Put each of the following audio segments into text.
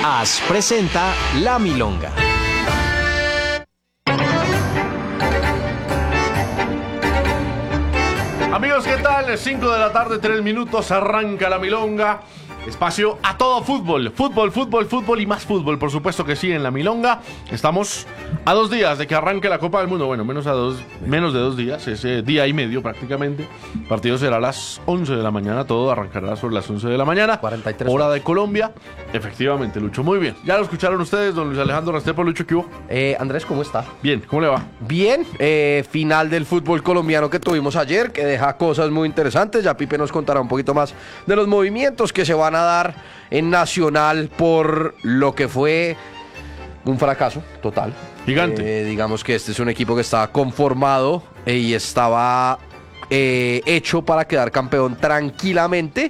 AS presenta La Milonga. Amigos, ¿qué tal? 5 de la tarde, 3 minutos, arranca La Milonga. Espacio a todo fútbol, fútbol y más fútbol, por supuesto que sí, en La Milonga. Estamos a 2 días de que arranque la Copa del Mundo. Bueno, menos de 2 días, ese día y medio prácticamente. El partido será a las 11 de la mañana, todo arrancará sobre las 11 de la mañana. 43 hora horas. de Colombia. Efectivamente, Lucho, muy bien. Ya lo escucharon ustedes, don Luis Alejandro Restrepo. Lucho, ¿qué hubo? Andrés, ¿cómo está? Bien, ¿cómo le va? Bien, final del fútbol colombiano que tuvimos ayer, que deja cosas muy interesantes. Ya Pipe nos contará un poquito más de los movimientos que se van a dar en Nacional por lo que fue un fracaso total. Gigante. Digamos que este es un equipo que estaba conformado y estaba hecho para quedar campeón tranquilamente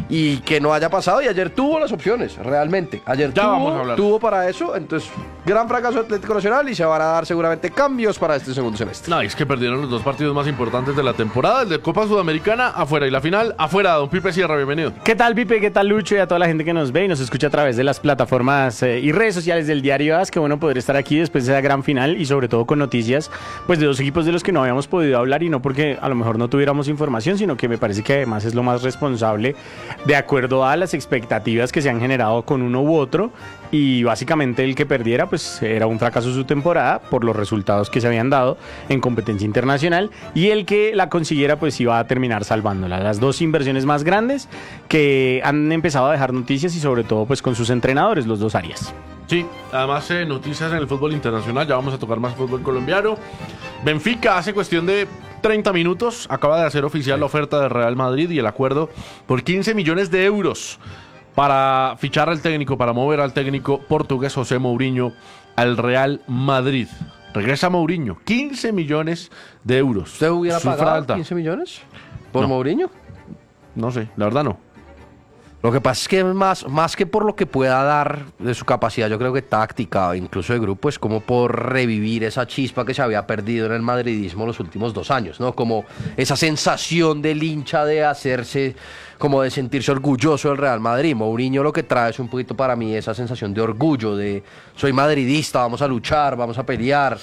y que no haya pasado. Y ayer tuvo las opciones, realmente. Ayer Ya vamos a hablar. tuvo para eso. Entonces, gran fracaso Atlético Nacional y se van a dar seguramente cambios para este segundo semestre. No, es que perdieron los 2 partidos más importantes de la temporada, el de Copa Sudamericana afuera y la final afuera. Don Pipe Sierra, bienvenido. ¿Qué tal, Pipe? ¿Qué tal, Lucho? Y a toda la gente que nos ve y nos escucha a través de las plataformas y redes sociales del Diario AS. Qué bueno poder estar aquí después de esa gran final y sobre todo con noticias pues de 2 equipos de los que no habíamos podido hablar, y no porque a lo mejor no tuviéramos información, sino que me parece que además es lo más responsable de acuerdo a las expectativas que se han generado con uno u otro. Y básicamente el que perdiera pues era un fracaso su temporada por los resultados que se habían dado en competencia internacional, y el que la consiguiera pues iba a terminar salvándola. Las 2 inversiones más grandes que han empezado a dejar noticias, y sobre todo pues con sus entrenadores, los 2 Arias. Sí, además noticias en el fútbol internacional, ya vamos a tocar más fútbol colombiano. Benfica hace cuestión de 30 minutos acaba de hacer oficial la oferta de Real Madrid y el acuerdo por 15 millones de euros para fichar al técnico, para mover al técnico portugués José Mourinho al Real Madrid. Regresa Mourinho, 15 millones de euros. ¿Usted hubiera Cifra pagado alta. 15 millones por No. Mourinho? No sé, la verdad no. Lo que pasa es que más que por lo que pueda dar de su capacidad, yo creo que táctica, incluso de grupo, es como por revivir esa chispa que se había perdido en el madridismo los últimos 2 años, ¿no? Como esa sensación del hincha de hacerse, como de sentirse orgulloso del Real Madrid. Mourinho lo que trae es un poquito para mí esa sensación de orgullo, de soy madridista, vamos a luchar, vamos a pelear,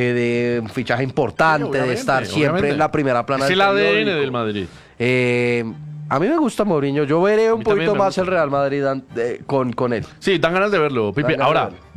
de un fichaje importante, Sí, de estar siempre obviamente. en la primera plana Es del el ADN periódico. del Madrid. A mí me gusta Mourinho. Yo veré un mí poquito también me más gusta. el Real Madrid con él. Sí, dan ganas de verlo, Pipe. Dan ganas Ahora, de verlo.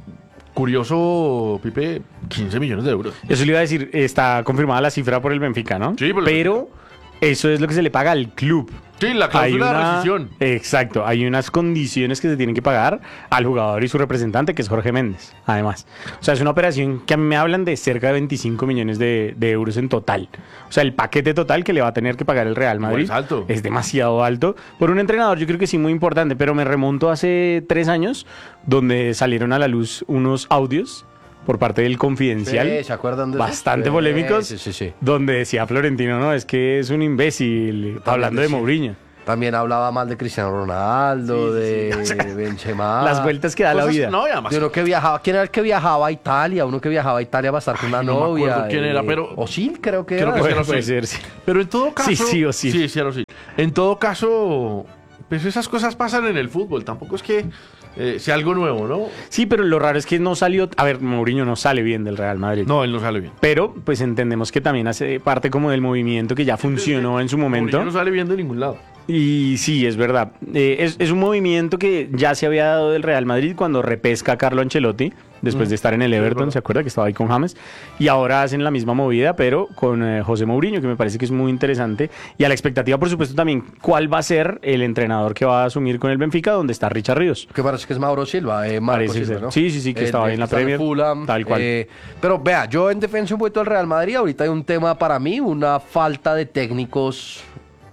curioso, Pipe, 15 millones de euros. Eso le iba a decir, está confirmada la cifra por el Benfica, ¿no? Sí, por el pero eso es lo que se le paga al club. Sí, la cláusula de rescisión. Exacto, hay unas condiciones que se tienen que pagar al jugador y su representante, que es Jorge Méndez, además. O sea, es una operación que a mí me hablan de cerca de 25 millones de euros en total. O sea, el paquete total que le va a tener que pagar el Real Madrid es alto. es demasiado alto. Por un entrenador, yo creo que sí, muy importante, pero me remonto hace 3 años, donde salieron a la luz unos audios por parte del Confidencial, Sí, ¿se acuerdan de eso? bastante Sí, polémicos, sí. donde decía Florentino, no, es que es un imbécil, hablando de decía. Mourinho. También hablaba mal de Cristiano Ronaldo, de Benzema. Las vueltas que da la Cosas- vida. No, y además, De uno que viajaba. ¿Quién era el que viajaba a Italia? Uno que viajaba a Italia para estar con una no me novia. acuerdo quién era, pero- Osil, creo que Creo era. que sí Puede, era puede así. ser, sí. pero en todo caso... Sí o sí. Sí, o sí. En todo caso, pues esas cosas pasan en el fútbol. Tampoco es que sea algo nuevo, ¿no? Sí, pero lo raro es que no salió. A ver, Mourinho no sale bien del Real Madrid. No, él no sale bien. Pero, pues entendemos que también hace parte como del movimiento que ya funcionó en su momento. Mourinho no sale bien de ningún lado. Y sí, es verdad. Es un movimiento que ya se había dado del Real Madrid cuando repesca a Carlo Ancelotti, después de estar en el Everton, ¿se acuerda? Que estaba ahí con James. Y ahora hacen la misma movida, pero con José Mourinho, que me parece que es muy interesante. Y a la expectativa, por supuesto, también, ¿cuál va a ser el entrenador que va a asumir con el Benfica, donde está Richard Ríos? Que parece que es Mauro Silva, Marco Parece Silva, ser. ¿no? Sí, que estaba ahí en la está Premier, Fulham, tal cual. Pero vea, yo en defensa un poquito del Real Madrid, ahorita hay un tema para mí, una falta de técnicos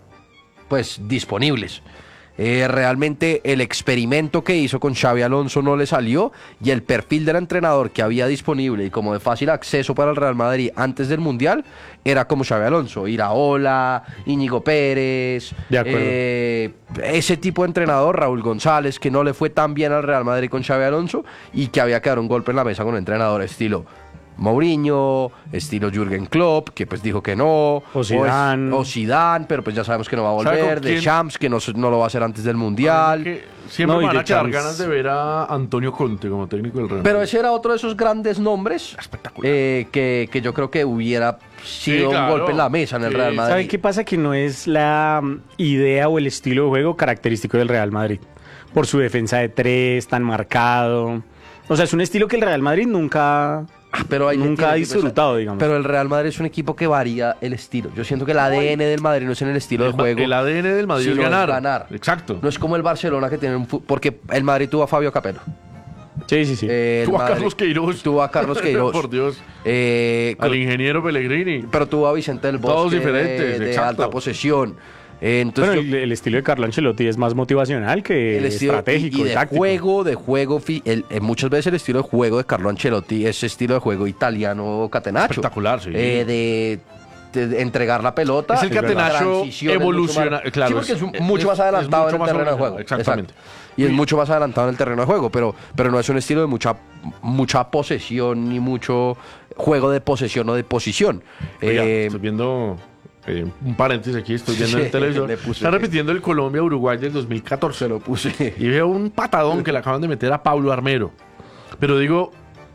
pues disponibles. Realmente el experimento que hizo con Xabi Alonso no le salió, y el perfil del entrenador que había disponible y como de fácil acceso para el Real Madrid antes del Mundial era como Xabi Alonso, Iraola, Íñigo Pérez, De acuerdo. ese tipo de entrenador, Raúl González, que no le fue tan bien al Real Madrid con Xabi Alonso y que había que dar un golpe en la mesa con un entrenador estilo Mourinho, estilo Jürgen Klopp, que pues dijo que no, O Zidane. o Zidane, pero pues ya sabemos que no va a ¿Sabe con volver, de quién? Champs, que no lo va a hacer antes del Mundial. Que siempre No, y me van de a quedar Champs. ganas de ver a Antonio Conte como técnico del Real Pero Madrid. ese era otro de esos grandes nombres Espectacular. que yo creo que hubiera sido claro. un golpe en la mesa en el Sí. Real Madrid. ¿Sabe qué pasa? Que no es la idea o el estilo de juego característico del Real Madrid. Por su defensa de tres, tan marcado. O sea, es un estilo que el Real Madrid nunca Pero ahí nunca ha tiene que disfrutado, pensar. digamos. Pero el Real Madrid es un equipo que varía el estilo. Yo siento que el ADN del Madrid no es en el estilo de juego. El ADN del Madrid es sino ganar. Exacto. No es como el Barcelona que tiene porque el Madrid tuvo a Fabio Capello. Sí, sí, sí. El Tuvo a Madrid Carlos Queiroz. Tuvo a Carlos Queiroz. Por Dios. Eh, Al ingeniero Pellegrini. pero tuvo a Vicente del Bosque. Todos diferentes, de exacto. alta posesión. Entonces Bueno, el estilo de Carlo Ancelotti es más motivacional que el estilo estratégico y y de táctico. juego, muchas veces el estilo de juego de Carlo Ancelotti es estilo de juego italiano catenaccio. Espectacular, sí. De entregar la pelota. Es el catenaccio evoluciona- claro, Sí, porque es, es- mucho más adelantado es mucho en el más terreno de evolucionado, juego. exactamente. Exacto. Y es mucho más adelantado en el terreno de juego, pero no es un estilo de mucha posesión ni mucho juego de posesión o de posición. Oiga, Eh, estoy viendo un paréntesis aquí, estoy viendo en el Sí, televisor. le puse Está que- repitiendo el Colombia-Uruguay del 2014. se lo puse. Y veo un patadón que le acaban de meter a Pablo Armero. Pero digo,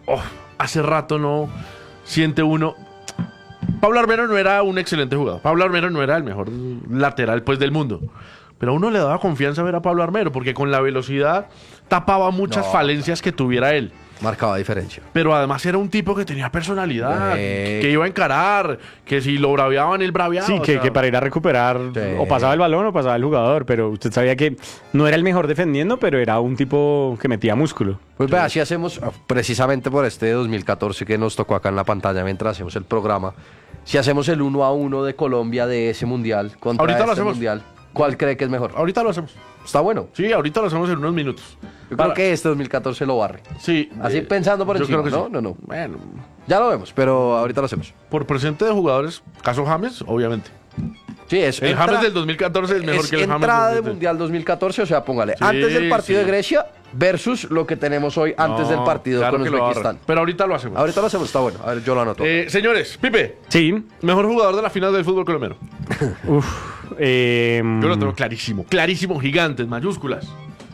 hace rato no siente uno. Pablo Armero no era un excelente jugador. Pablo Armero no era el mejor lateral pues del mundo. Pero a uno le daba confianza ver a Pablo Armero porque con la velocidad tapaba muchas falencias que tuviera él. Marcaba diferencia. Pero además era un tipo que tenía personalidad, Sí. que iba a encarar, que si lo braviaban, él braviaba. Sí, o que, sea, que para ir a recuperar Sí. o pasaba el balón o pasaba el jugador, pero usted sabía que no era el mejor defendiendo, pero era un tipo que metía músculo. Pues vea, así hacemos, precisamente por este 2014 que nos tocó acá en la pantalla mientras hacemos el programa, si hacemos el 1-1 de Colombia de ese mundial contra Ahorita lo este hacemos. mundial, ¿cuál cree que es mejor? Ahorita lo hacemos. Está bueno. Sí, ahorita lo hacemos en unos minutos. Yo creo que este 2014 lo barre. Sí. Así pensando por yo encima, creo que ¿no? sí. No. Bueno, Ya lo vemos, pero ahorita lo hacemos. por presente de jugadores, caso James, obviamente. Sí, es El James del 2014 es mejor es que el James entrada de del Mundial 2014, o sea, póngale, Sí, antes del partido sí. de Grecia versus lo que tenemos hoy antes del partido claro con que lo va a Uzbekistán. agarrar. Pero ahorita lo hacemos. Ahorita lo hacemos, está bueno. A ver, yo lo anoto. Señores, Pipe, Sí. mejor jugador de la final del fútbol colombiano. Yo lo No tengo clarísimo. Clarísimo, gigantes, mayúsculas.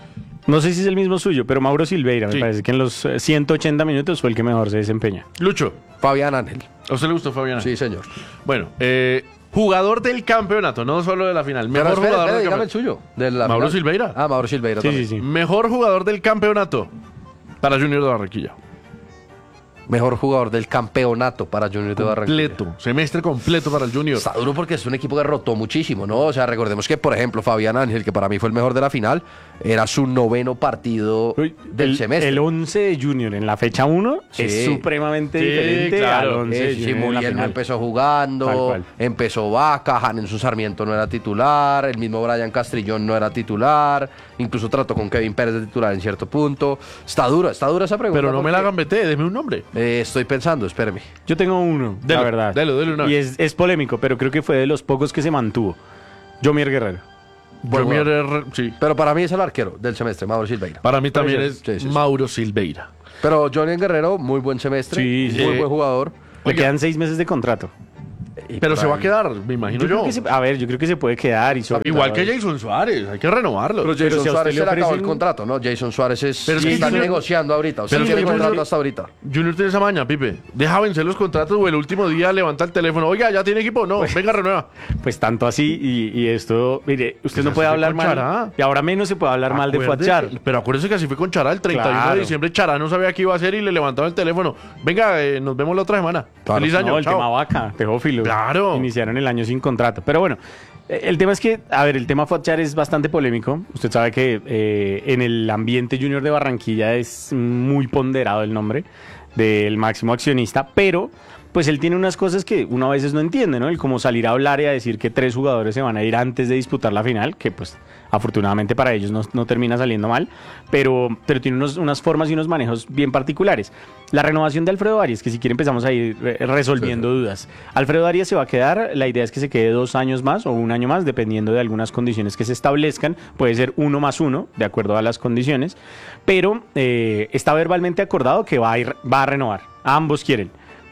sé si es el mismo suyo, pero Mauro Silveira Sí. me parece que en los 180 minutos fue el que mejor se desempeña. Lucho, Fabián Ángel. ¿a usted le gustó Fabián? Sí, señor. Bueno, jugador del campeonato, no solo de la final. Mejor Pero espere, jugador espere, del dígame el campeonato. suyo. De la Mauro final. Silveira. Ah, Mauro Silveira Sí, también. sí, sí. Mejor jugador del campeonato para Junior de Barranquilla. Mejor jugador del campeonato para Junior de Barranquilla. Completo, semestre completo para el Junior. Está duro porque es un equipo que rotó muchísimo, ¿no? O sea, recordemos que, por ejemplo, Fabián Ángel, que para mí fue el mejor de la final, era su 9º partido Uy, del semestre. El 11 de Junior en la fecha 1 Sí. es supremamente Sí, diferente claro. al 11 de Sí, Junior en la Muriel no final. empezó Tal jugando, cual. empezó Vaca, Janenson Sarmiento no era titular, el mismo Brian Castrillón no era titular, incluso trató con Kevin Pérez de titular en cierto punto. Está dura esa pregunta. Pero no me la porque, gambete, deme un nombre. estoy pensando, espéreme. Yo tengo uno, Delo, la verdad. delo una Y vez. es polémico, pero creo que fue de los pocos que se mantuvo. Jomier Guerrero. Buen Junior jugador. sí. Pero para mí es el arquero del semestre, Mauro Silveira. Para mí también Puede es ser. Sí, sí, sí. Mauro Silveira. Pero Johnny Guerrero, muy buen semestre, Sí, sí. muy buen jugador. Le Oiga. quedan 6 meses de contrato. Y Pero por se va a ahí- quedar, me imagino Yo yo. creo que a ver, yo creo que se puede quedar y sobre Igual todo- que Jason Suárez, hay que renovarlo. Pero Jason si a usted Suárez le se le acabó el ofrecen- contrato, ¿no? Jason Suárez Pero es que están Junior- negociando ahorita. O sea, pero es tiene que contrato Junior- hasta ahorita. Junior tiene esa maña, Pipe. Deja vencer los contratos o el último día levanta el teléfono. Oiga, ¿ya tiene equipo? No, venga, renueva. Pues tanto así y esto, mire, usted Pues no así puede fue hablar con mal. Chará. Y ahora menos se puede hablar mal de Acuérdese- Fuachar. Pero acuérdese que así fue con Chará el 31 de Claro. diciembre. Chará no sabía qué iba a hacer y le levantaba el teléfono. Venga, nos vemos la otra semana. Claro. Feliz año. No, el chao. tema Vaca, Teófilo. Claro. Iniciaron el año sin contrato. Pero bueno, el tema es que, a ver, el tema Fuachar es bastante polémico. Usted sabe que en el ambiente Junior de Barranquilla es muy ponderado el nombre del máximo accionista, pero pues él tiene unas cosas que uno a veces no entiende, ¿no? El como salir a hablar y a decir que 3 jugadores se van a ir antes de disputar la final, que pues afortunadamente para ellos no termina saliendo mal, pero tiene unas formas y unos manejos bien particulares. La renovación de Alfredo Arias, que si quiere empezamos a ir resolviendo dudas. Alfredo Arias se va a quedar, la idea es que se quede 2 años más o 1 año más, dependiendo de algunas condiciones que se establezcan, puede ser 1 más 1, de acuerdo a las condiciones, pero está verbalmente acordado que va a renovar, ambos quieren.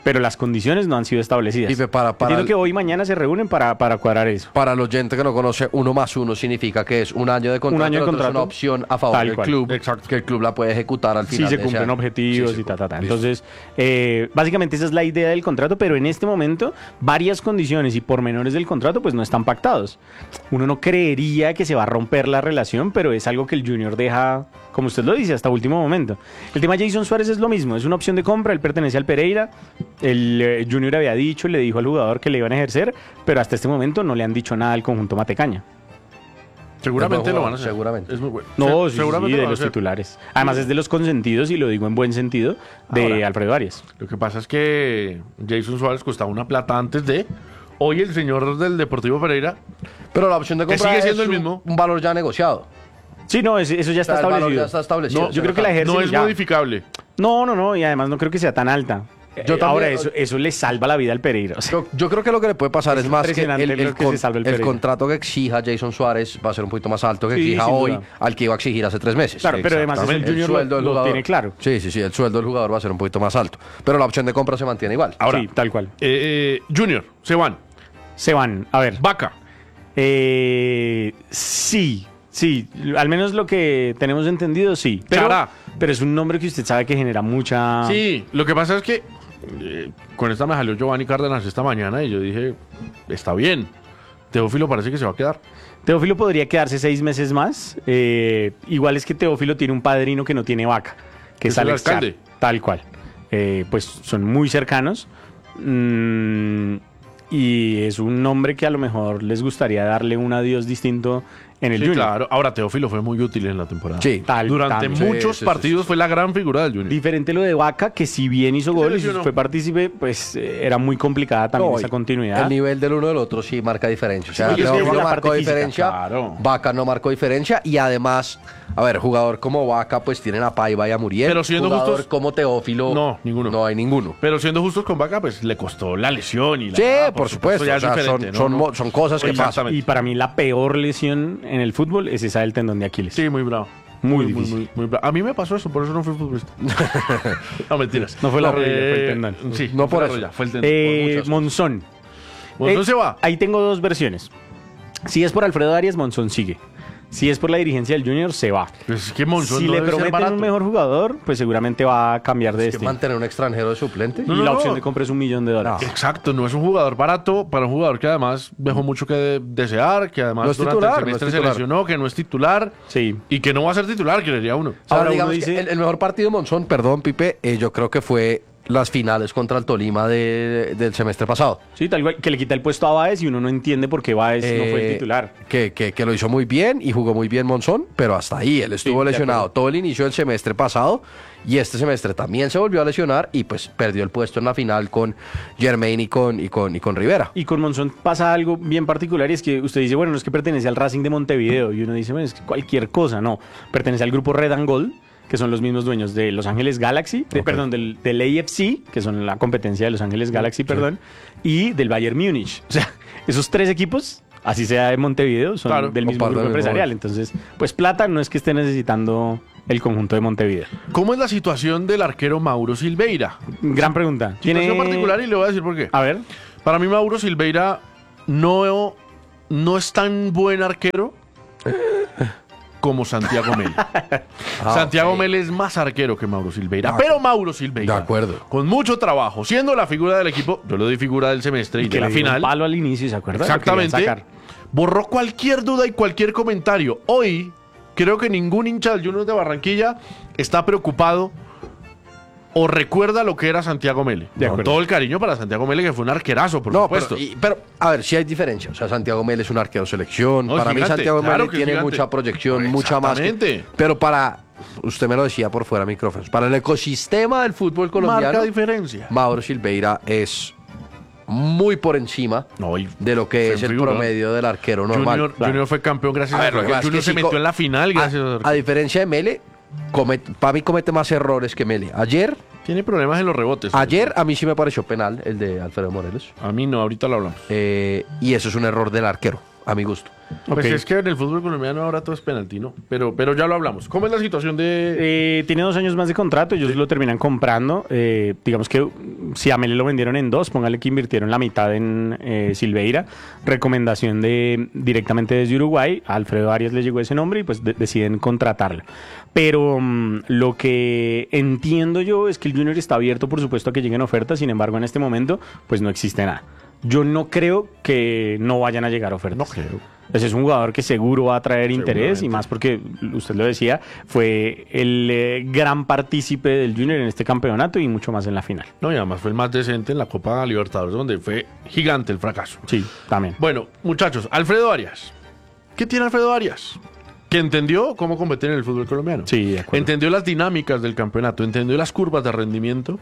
pero las condiciones no han sido establecidas. Pipe, Entiendo que hoy y mañana se reúnen para cuadrar eso. Para el oyente que no conoce, 1+1 significa que es un año de contrato, Un año de el otro es contrato, una opción a favor tal del cual. club, Exacto. que el club la puede ejecutar al Si final se de ese cumplen año. objetivos Sí, y ta, ta, ta. listo. Entonces, básicamente esa es la idea del contrato, pero en este momento varias condiciones y pormenores del contrato pues no están pactados. Uno no creería que se va a romper la relación, pero es algo que el Junior deja, como usted lo dice, hasta último momento. El tema Jason Suárez es lo mismo, es una opción de compra, él pertenece al Pereira, el Junior había dicho, le dijo al jugador que le iban a ejercer, pero hasta este momento no le han dicho nada al conjunto Matecaña. Seguramente Es lo buen van a hacer. seguramente. Es muy bueno. No, sí, seguramente sí, lo de van a los hacer. titulares. Además es de los consentidos, y lo digo en buen sentido, de Ahora. Alfredo Arias. Lo que pasa es que Jason Suárez costaba una plata antes de. Hoy el señor del Deportivo Pereira. Pero la opción de Que compra sigue siendo es el mismo. un valor ya negociado. Sí, no, eso ya O está sea, el valor establecido. ya está establecido. No, Yo creo que la ejercen No y es ya. modificable. No, y además no creo que sea tan alta. Yo Ahora, también- eso le salva la vida al Pereira. O sea, Yo creo que lo que le puede pasar Es es más que impresionante lo que se salva el el Pereira. contrato que exija Jason Suárez va a ser un poquito más alto que Sí, exija sin hoy duda. al que iba a exigir hace 3 meses. claro, pero además eso el Exactamente. Junior sueldo del lo jugador. tiene claro. Sí, el sueldo del jugador va a ser un poquito más alto. Pero la opción de compra se mantiene igual. Ahora, Sí, tal cual. Junior, se van. Se van. A ver. Vaca. Sí, al menos lo que tenemos entendido, sí. Chará. Pero es un nombre que usted sabe que genera mucha... Sí, lo que pasa es que con esta me salió Giovanni Cárdenas esta mañana y yo dije, está bien. Teófilo parece que se va a quedar. Teófilo podría quedarse 6 meses más. Igual es que Teófilo tiene un padrino que no tiene Vaca, que es Es el Alex Char, alcalde. tal cual. Pues son muy cercanos. Y es un nombre que a lo mejor les gustaría darle un adiós distinto en el Sí, Junior. claro. Ahora, Teófilo fue muy útil en la temporada. Sí. Durante también. muchos Sí, partidos fue la gran figura del Junior. Diferente lo de Vaca, que si bien hizo Se goles y lesionó. fue partícipe, pues era muy complicada también No, esa y continuidad. El nivel del uno del otro sí marca diferencia. O sea, Sí, es que Teófilo la marcó parte física, diferencia, claro. Vaca no marcó diferencia y además, a ver, jugador como Vaca pues tienen a Paiva y a Muriel. Pero siendo jugador justos- como Teófilo, No, ninguno. No hay ninguno. Pero siendo justos con Vaca, pues le costó la lesión y la... Sí, Ah, por supuesto. ya O es sea, diferente, son, ¿no? son cosas que pasan. Exactamente. Y para mí la peor lesión en el fútbol es esa del tendón de Aquiles. Sí, muy bravo. Muy difícil. Muy bravo. A mí me pasó eso, por eso no fui futbolista. No, mentiras. No fue la rodilla, fue el tendón. Sí, No fue por la eso. rodilla, fue el tendón. por muchas Monzón. Monzón se va. Ahí tengo dos versiones. Si es por Alfredo Arias, Monzón sigue. Si es por la dirigencia del Junior, se va. Pues es que Monzón Si no le debe ser prometen barato. un mejor jugador, pues seguramente va a cambiar de Que destino. mantener un extranjero de suplente. No, Y no, la no. opción de compra es $1 millón. Exacto, no es un jugador barato para un jugador que además dejó mucho que desear, que además No es durante titular, el semestre no es se titular. lesionó, que no es titular Sí. y que no va a ser titular, creería uno. Ahora, Ahora digamos uno que dice- el mejor partido de Monzón, perdón, Pipe, yo creo que fue las finales contra el Tolima del semestre pasado. Sí, tal cual, que le quita el puesto a Báez y uno no entiende por qué Báez no fue el titular. Que lo hizo muy bien y jugó muy bien Monzón, pero hasta ahí él estuvo de lesionado acuerdo. todo el inicio del semestre pasado y este semestre también se volvió a lesionar y pues perdió el puesto en la final con Germain y con Rivera. Y con Monzón pasa algo bien particular y es que usted dice, bueno, no es que pertenece al Racing de Montevideo y uno dice, bueno, es que cualquier cosa, no. Pertenece al grupo Red and Gold, que son los mismos dueños de Los Ángeles Galaxy, perdón, del AFC, que son la competencia de Los Ángeles Galaxy, perdón, y del Bayern Múnich. O sea, esos tres equipos, así sea de Montevideo, son Claro, del mismo comparten grupo el mismo empresarial. Entonces, pues plata no es que esté necesitando el conjunto de Montevideo. ¿Cómo es la situación del arquero Mauro Silveira? Gran pregunta. Situación particular y le voy a decir por qué. A ver. Para mí Mauro Silveira no es tan buen arquero como Santiago Meli. Santiago ok. Meli es más arquero que Mauro Silveira. De Pero Mauro Silveira, de acuerdo. con mucho trabajo, siendo la figura del equipo, yo le doy figura del semestre y, Que de la le dieron final. palo al inicio, ¿se acuerda? Lo querían Exactamente. sacar. Borró cualquier duda y cualquier comentario. Hoy, creo que ningún hincha del Junior de Barranquilla está preocupado o recuerda lo que era Santiago Mele. De Con acuerdo. todo el cariño para Santiago Mele, que fue un arquerazo, por No, supuesto. pero, a ver, sí hay diferencia. O sea, Santiago Mel es un arquero selección. No, Para mí gigante, Santiago claro Mel que tiene gigante. mucha proyección, mucha más. Exactamente. Pero usted me lo decía por fuera de micrófonos, para el ecosistema del fútbol colombiano, Marca diferencia. Mauro Silveira es muy por encima No, y de lo que fue es el figurón. promedio del arquero normal. Junior fue campeón gracias A a, ver, lo que que pasa es Junior que se sí metió en la final gracias a diferencia de Mele, para mí comete más errores que Mele. Tiene problemas en los rebotes. Ayer a mí sí me pareció penal el de Alfredo Morelos. A mí no, ahorita lo hablamos. Y eso es un error del arquero. a mi gusto. Pues Ok. es que en el fútbol colombiano ahora todo es penalti, ¿no? Pero ya lo hablamos. ¿Cómo es la situación de...? Tiene 2 años más de contrato, ellos lo terminan comprando. Digamos que si a Mele lo vendieron en 2, póngale que invirtieron la mitad en Silveira. Recomendación directamente desde Uruguay. A Alfredo Arias le llegó ese nombre y pues deciden contratarlo. Pero lo que entiendo yo es que el Junior está abierto, por supuesto, a que lleguen ofertas. Sin embargo, en este momento, pues no existe nada. Yo no creo que no vayan a llegar ofertas. No creo. Ese es un jugador que seguro va a traer interés y Seguramente. más porque, usted lo decía, fue el gran partícipe del Junior en este campeonato y mucho más en la final. No, y además fue el más decente en la Copa Libertadores, donde fue gigante el fracaso. Sí, también. Bueno, muchachos, Alfredo Arias. ¿Qué tiene Alfredo Arias? Que entendió cómo competir en el fútbol colombiano. Sí, de acuerdo. Entendió las dinámicas del campeonato, entendió las curvas de rendimiento.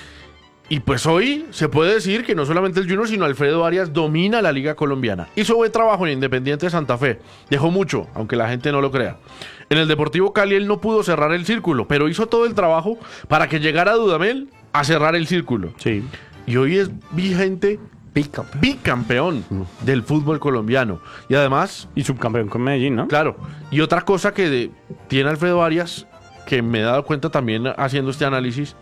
Y pues hoy se puede decir que no solamente el Junior, sino Alfredo Arias domina la Liga Colombiana. Hizo buen trabajo en Independiente de Santa Fe. Dejó mucho, aunque la gente no lo crea. En el Deportivo Cali él no pudo cerrar el círculo, pero hizo todo el trabajo para que llegara Dudamel a cerrar el círculo. Sí. Y hoy es vigente bicampeón del fútbol colombiano. Y además, Y subcampeón con Medellín, ¿no? claro, y otra cosa que tiene Alfredo Arias, que me he dado cuenta también haciendo este análisis,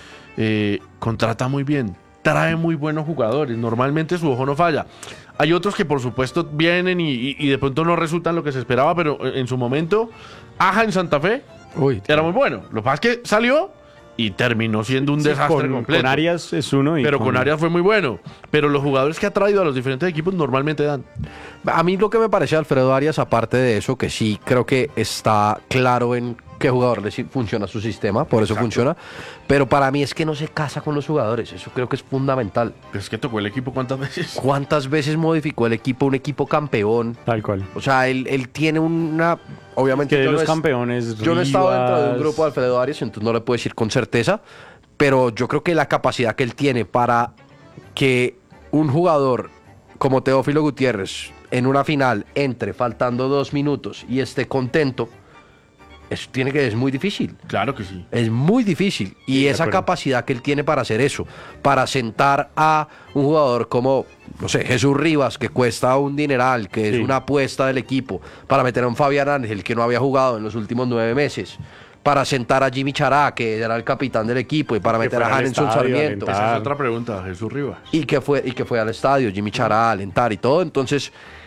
contrata muy bien, trae muy buenos jugadores, normalmente su ojo no falla. Hay otros que por supuesto vienen y de pronto no resultan lo que se esperaba, pero en su momento, Aja en Santa Fe era muy bueno. Lo que pasa es que salió y terminó siendo un Sí, desastre completo. con Arias es uno. Y Pero con Arias fue muy bueno. Pero los jugadores que ha traído a los diferentes equipos normalmente dan. A mí lo que me parece de Alfredo Arias, aparte de eso, que sí creo que está claro en qué jugador le funciona su sistema, por eso funciona, pero para mí es que no se casa con los jugadores, eso creo que es fundamental. Pues es que tocó el equipo cuántas veces. ¿Cuántas veces modificó el equipo, un equipo campeón? Tal cual. O sea, él tiene una... Obviamente Que de yo no los es- campeones. yo no he estado dentro de un Rivas- grupo de Alfredo Arias, entonces no le puedo decir con certeza, pero yo creo que la capacidad que él tiene para que un jugador como Teófilo Gutiérrez en una final entre faltando 2 minutos y esté contento, eso es muy difícil. Claro que sí. Es muy difícil. Y Sí, de esa acuerdo. capacidad que él tiene para hacer eso, para sentar a un jugador como, no sé, Jesús Rivas, que cuesta un dineral, que es Sí. una apuesta del equipo, para meter a un Fabián Ángel, que no había jugado en los últimos 9 meses, para sentar a Jimmy Chará, que era el capitán del equipo, y para Que meter a fuera al Hanson estadio, Sarmiento. alentar. Esa es otra pregunta, Jesús Rivas. Y que fue al estadio, Jimmy Chará, a alentar y todo. Entonces,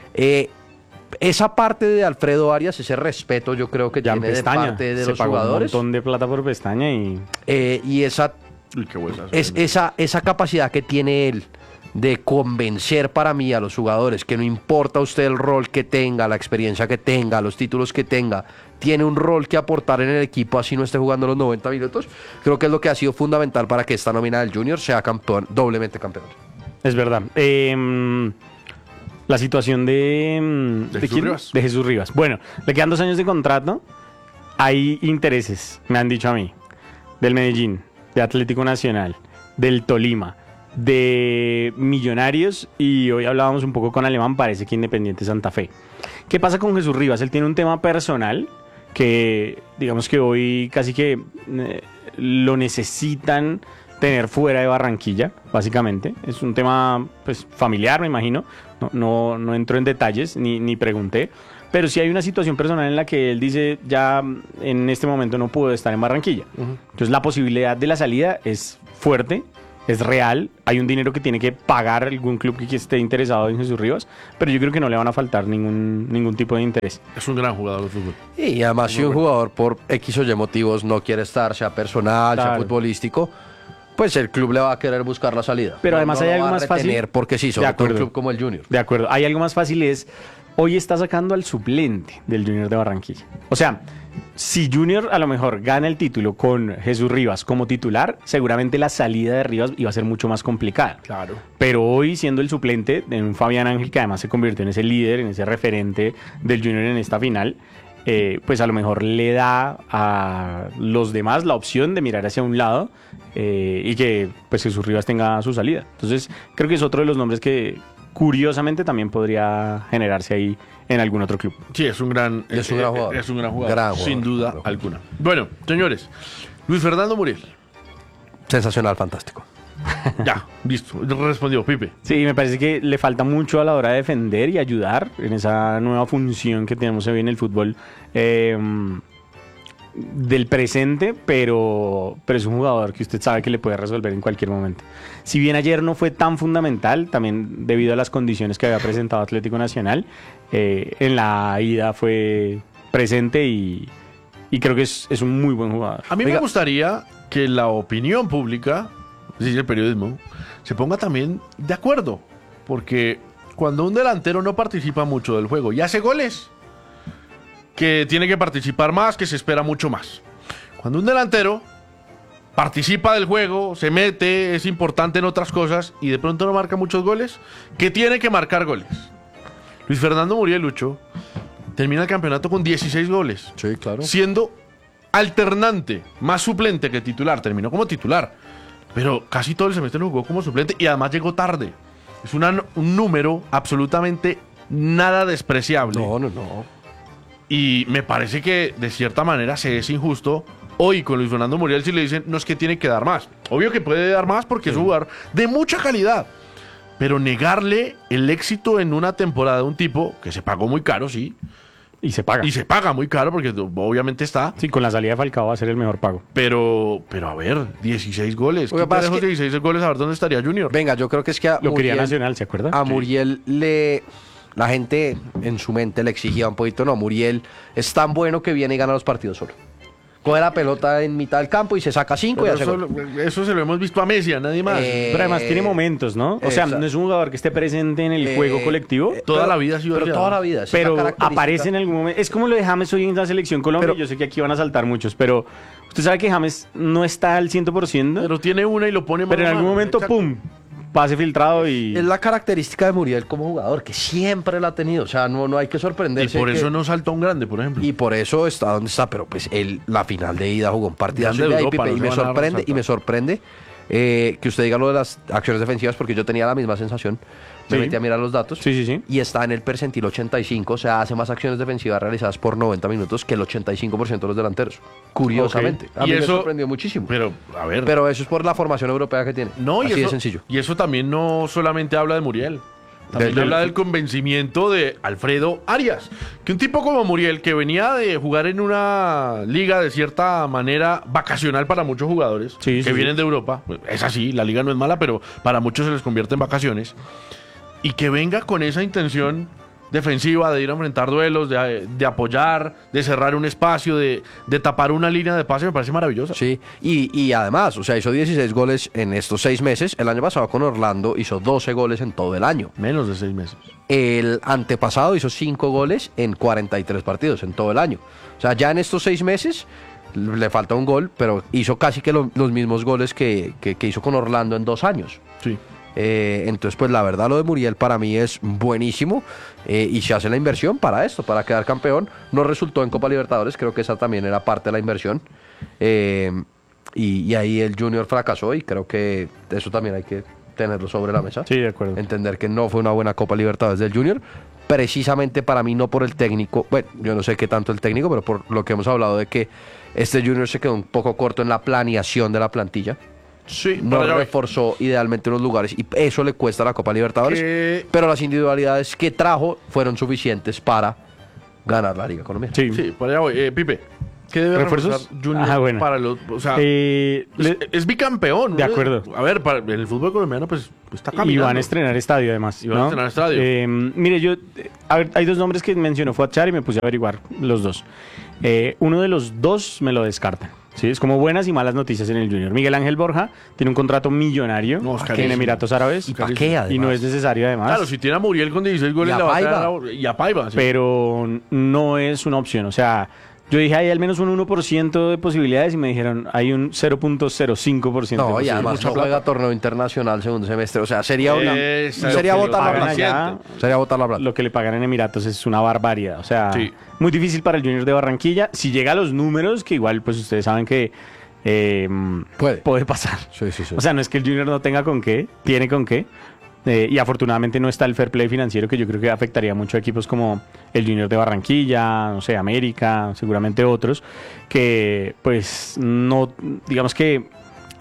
esa parte de Alfredo Arias, ese respeto, yo creo que Ya en tiene de Pestaña. parte de Se los pagó jugadores. un montón de plata por Pestaña y Y esa Uy, qué buena. esa capacidad que tiene él de convencer para mí a los jugadores que no importa usted el rol que tenga, la experiencia que tenga, los títulos que tenga, tiene un rol que aportar en el equipo así no esté jugando los 90 minutos, creo que es lo que ha sido fundamental para que esta nómina del Junior sea campeón, doblemente campeón. es verdad. La situación ¿De Jesús quién? Rivas? De Jesús Rivas. Bueno, le quedan 2 años de contrato. Hay intereses, me han dicho a mí, del Medellín, de Atlético Nacional, del Tolima, de Millonarios y hoy hablábamos un poco con Alemán, parece que Independiente Santa Fe. ¿Qué pasa con Jesús Rivas? Él tiene un tema personal que digamos que hoy casi que lo necesitan tener fuera de Barranquilla, básicamente. Es un tema pues familiar, me imagino. No entro en detalles ni pregunté. Pero sí hay una situación personal en la que él dice ya en este momento no puedo estar en Barranquilla. Entonces la posibilidad de la salida es fuerte, es real. Hay un dinero que tiene que pagar algún club que esté interesado en Jesús Rivas, pero yo creo que no le van a faltar ningún tipo de interés. Es un gran jugador de fútbol. Y además si un jugador por X o Y motivos no quiere estar, sea personal, sea Claro. futbolístico, pues el club le va a querer buscar la salida. Pero además hay lo algo va a más fácil. retener porque sí, sobre De todo un acuerdo. club como el Junior. De acuerdo. Hay algo más fácil, es hoy está sacando al suplente del Junior de Barranquilla. O sea, si Junior a lo mejor gana el título con Jesús Rivas como titular, seguramente la salida de Rivas iba a ser mucho más complicada. Claro. Pero hoy siendo el suplente de un Fabián Ángel que además se convirtió en ese líder, en ese referente del Junior en esta final, pues a lo mejor le da a los demás la opción de mirar hacia un lado y que pues Jesús Rivas tenga su salida. Entonces creo que es otro de los nombres que curiosamente también podría generarse ahí en algún otro club. Sí, es un gran, Es un gran jugador. Es un gran jugador, Gran jugador. sin duda alguna. Bueno, señores, Luis Fernando Muriel. Sensacional, fantástico. Ya, listo. Respondió Pipe. Sí, me parece que le falta mucho a la hora de defender y ayudar en esa nueva función que tenemos hoy en el fútbol del presente, pero es un jugador que usted sabe que le puede resolver en cualquier momento. Si bien ayer no fue tan fundamental, también debido a las condiciones que había presentado Atlético Nacional, en la ida fue presente y creo que es un muy buen jugador. A mí me gustaría que la opinión pública, es decir, el periodismo, se ponga también de acuerdo. Porque cuando un delantero no participa mucho del juego y hace goles, que tiene que participar más, que se espera mucho más. Cuando un delantero participa del juego, se mete, es importante en otras cosas y de pronto no marca muchos goles, que tiene que marcar goles. Luis Fernando Muriel, Lucho, termina el campeonato con 16 goles. Sí, claro. Siendo alternante, más suplente que titular. Terminó como titular, pero casi todo el semestre lo jugó como suplente y además llegó tarde. Es un número absolutamente nada despreciable. No. Y me parece que de cierta manera se es injusto hoy con Luis Fernando Muriel si le dicen no es que tiene que dar más. Obvio que puede dar más porque es un jugador de mucha calidad. Pero negarle el éxito en una temporada de un tipo que se pagó muy caro, sí. Y se paga. Y se paga muy caro porque obviamente está. Sí, con la salida de Falcao va a ser el mejor pago. Pero a ver, 16 goles. Lo que pasa es esos que- 16 goles a ver dónde estaría Junior. Venga, yo creo que es que Lo quería Nacional, ¿se acuerda? a Muriel la gente en su mente le exigía un poquito, no, Muriel es tan bueno que viene y gana los partidos solo. Coge la pelota en mitad del campo y se saca 5 y Pero hace eso, gol. eso se lo hemos visto a Messi, a nadie más. Pero además tiene momentos, ¿no? O sea, exacto. no es un jugador que esté presente en el juego colectivo, Toda la vida ha sido Pero así, toda ¿no? la vida. esa es la pero característica. aparece en algún momento. Es como lo de James hoy en la selección Colombia. Pero- Yo sé que aquí van a saltar muchos, pero usted sabe que James no está al 100%, Pero tiene una y lo pone pero en mano a algún mano. momento, Exacto. ¡pum! Pase filtrado y... Es la característica de Muriel como jugador, que siempre la ha tenido. O sea, no hay que Y sorprenderse. por que- eso no salta un grande, por ejemplo. Y por eso está donde está, pero pues él, la final de ida jugó un partidazo Grande y, de ahí, Europa, Pipe, no y se me van a sorprende, resaltar. que usted diga lo de las acciones defensivas, porque yo tenía la misma sensación. Me Sí. metí a mirar los datos. Sí. Y está en el percentil 85, o sea, hace más acciones defensivas realizadas por 90 minutos que el 85% de los delanteros. Curiosamente. Ok. A Y mí me eso- sorprendió muchísimo. Pero, a ver. Pero eso es por la formación europea que tiene. no, y Así eso, de sencillo. Y eso también no solamente habla de Muriel. También Del- habla del convencimiento de Alfredo Arias. Que un tipo como Muriel, que venía de jugar en una liga de cierta manera vacacional para muchos jugadores Sí, que sí, vienen sí. de Europa, pues, es así, la liga no es mala, pero para muchos se les convierte en vacaciones. Y que venga con esa intención defensiva de ir a enfrentar duelos, de apoyar, de cerrar un espacio, de tapar una línea de pase, me parece maravillosa. Sí, y además, o sea, hizo 16 goles en estos 6 meses. El año pasado con Orlando hizo 12 goles en todo el año. Menos de 6 meses. El antepasado hizo 5 goles en 43 partidos en todo el año. O sea, ya en estos 6 meses le falta un gol, pero hizo casi que los mismos goles que hizo con Orlando en 2 años. Sí. Entonces, pues la verdad lo de Muriel para mí es buenísimo y se hace la inversión para esto, para quedar campeón. No resultó en Copa Libertadores, creo que esa también era parte de la inversión. Y ahí el Junior fracasó y creo que eso también hay que tenerlo sobre la mesa. Sí, de acuerdo. Entender que no fue una buena Copa Libertadores del Junior. Precisamente para mí, no por el técnico. Bueno, yo no sé qué tanto el técnico, pero por lo que hemos hablado de que este Junior se quedó un poco corto en la planeación de la plantilla. Sí, No para allá voy. reforzó idealmente unos lugares y eso le cuesta a la Copa Libertadores. Que- Pero las individualidades que trajo fueron suficientes para ganar la Liga Colombiana. Sí. Sí, por allá voy. Pipe, ¿qué debe ¿Refuerzos? reforzar Junior Ah, bueno. para los... O sea, Le- es bicampeón. De ¿no? acuerdo. A ver, en el fútbol colombiano pues está Y caminando. van a estrenar estadio además. Y van a ¿no? estrenar estadio. Mire, yo, a ver, hay dos nombres que mencionó Fuachar y me puse a averiguar los dos. Uno de los dos me lo descartan. ¿Sí? Es como buenas y malas noticias en el Junior. Miguel Ángel Borja tiene un contrato millonario No, es en carísimo. Emiratos Árabes. ¿Y para qué, además? Y no es necesario además. Claro, si tiene a Muriel con 16 goles, Y a le va a Paiva. traer y a Paiva. sí. Pero no es una opción. O sea, yo dije, hay al menos un 1% de posibilidades y me dijeron, hay un 0.05% de No, y posibilidades. además mucha no juega plata. torneo internacional segundo semestre. O sea, sería una. Esa es Sería lo que botar la pagan plata. allá. Sería botar la plata. Lo que le pagan en Emiratos es una barbaridad. O sea, Sí. muy difícil para el Junior de Barranquilla. Si llega a los números, que igual pues ustedes saben que puede pasar. Sí, sí, sí. O sea, no es que el Junior no tenga con qué, tiene con qué. Y afortunadamente no está el fair play financiero que yo creo que afectaría mucho a equipos como el Junior de Barranquilla, no sé, América, seguramente otros, que pues no, digamos que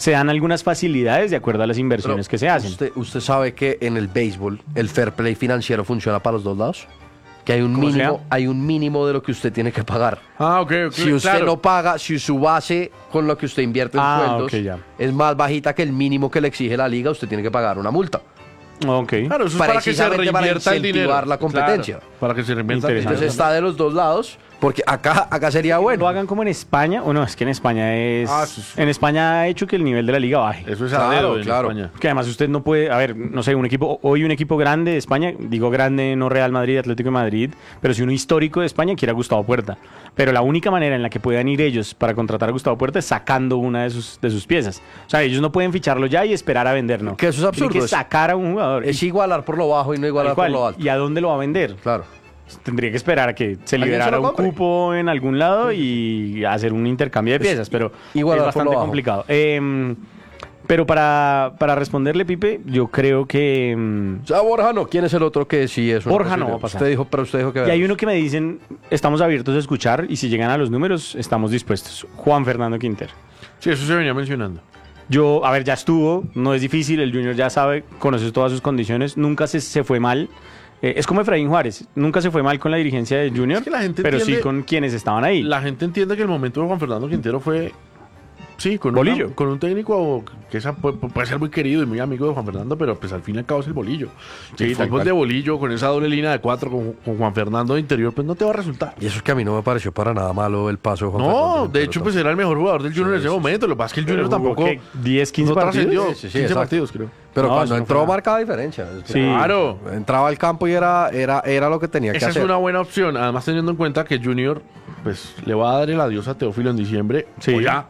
se dan algunas facilidades de acuerdo a las inversiones que se hacen. Usted sabe que en el béisbol el fair play financiero funciona para los dos lados. Que ¿Cómo se llama? hay un mínimo de lo que usted tiene que pagar. Ah, ok, Si usted claro. no paga, si su base con lo que usted invierte en sueldos ok, ya. es más bajita que el mínimo que le exige la liga, usted tiene que pagar una multa. Ok. Claro, eso es para que se Precisamente para reinvierta el dinero. incentivar la competencia. Claro, para que se reinvierta el Interesante. dinero. Entonces está de los dos lados, porque acá sería Lo bueno. hagan como en España, o no, es que en España es... Ah, eso es- En España ha hecho que el nivel de la liga baje. Eso es Claro, a dedo en claro. España. Que además usted no puede, a ver, no sé, un equipo grande de España, digo grande, no Real Madrid, Atlético de Madrid, pero si uno histórico de España quiere a Gustavo Puerta. Pero la única manera en la que puedan ir ellos para contratar a Gustavo Puerta es sacando una de sus piezas. O sea, ellos no pueden ficharlo ya y esperar a vender, ¿no? Que eso es absurdo, Tienen que es- sacar a un jugador. Es igualar por lo bajo y no Tal igualar por cual. lo alto. ¿Y a dónde lo va a vender? Claro. Tendría que esperar a que se Alguien liberara se lo un compre. cupo en algún lado y hacer un intercambio de piezas, pero igual es por lo bastante bajo. complicado. Pero para responderle, Pipe, yo creo que... O sea, Borja no. ¿Quién es el otro que sí es una Borja no posibilidad? va a pasar. Usted dijo que... y hay uno que me dicen, estamos abiertos a escuchar y si llegan a los números, estamos dispuestos. Juan Fernando Quintero. Sí, eso se venía mencionando. Yo, a ver, ya estuvo, no es difícil, el Junior ya sabe, conoce todas sus condiciones, nunca se fue mal. Es como Efraín Juárez, nunca se fue mal con la dirigencia del Junior, Es que la gente pero sí entiende- con quienes estaban ahí. La gente entiende que el momento de Juan Fernando Quintero fue... Sí, con, Bolillo. con un técnico que puede ser muy querido y muy amigo de Juan Fernando, pero pues al fin y al cabo es el Bolillo. Sí, El tal fútbol cual. de Bolillo, con esa doble línea de 4 con Juan Fernando de interior, pues no te va a resultar. Y eso es que a mí no me pareció para nada malo el paso de Juan No, Fernando de hecho, pues era el mejor jugador del Junior en ese momento. Lo que pasa es que el Junior Jugó, tampoco... ¿qué? 10, 15 no partidos. trascendió. Sí, sí, 15 exacto. partidos, creo. Pero No, cuando eso no entró fue nada. marcaba diferencia. Sí. Claro. Entraba al campo y era lo que tenía que Esa es hacer. una buena opción. Además, teniendo en cuenta que Junior pues le va a dar el adiós a Teófilo en diciembre. Sí. O ya.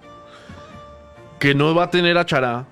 Que no va a tener a Chará.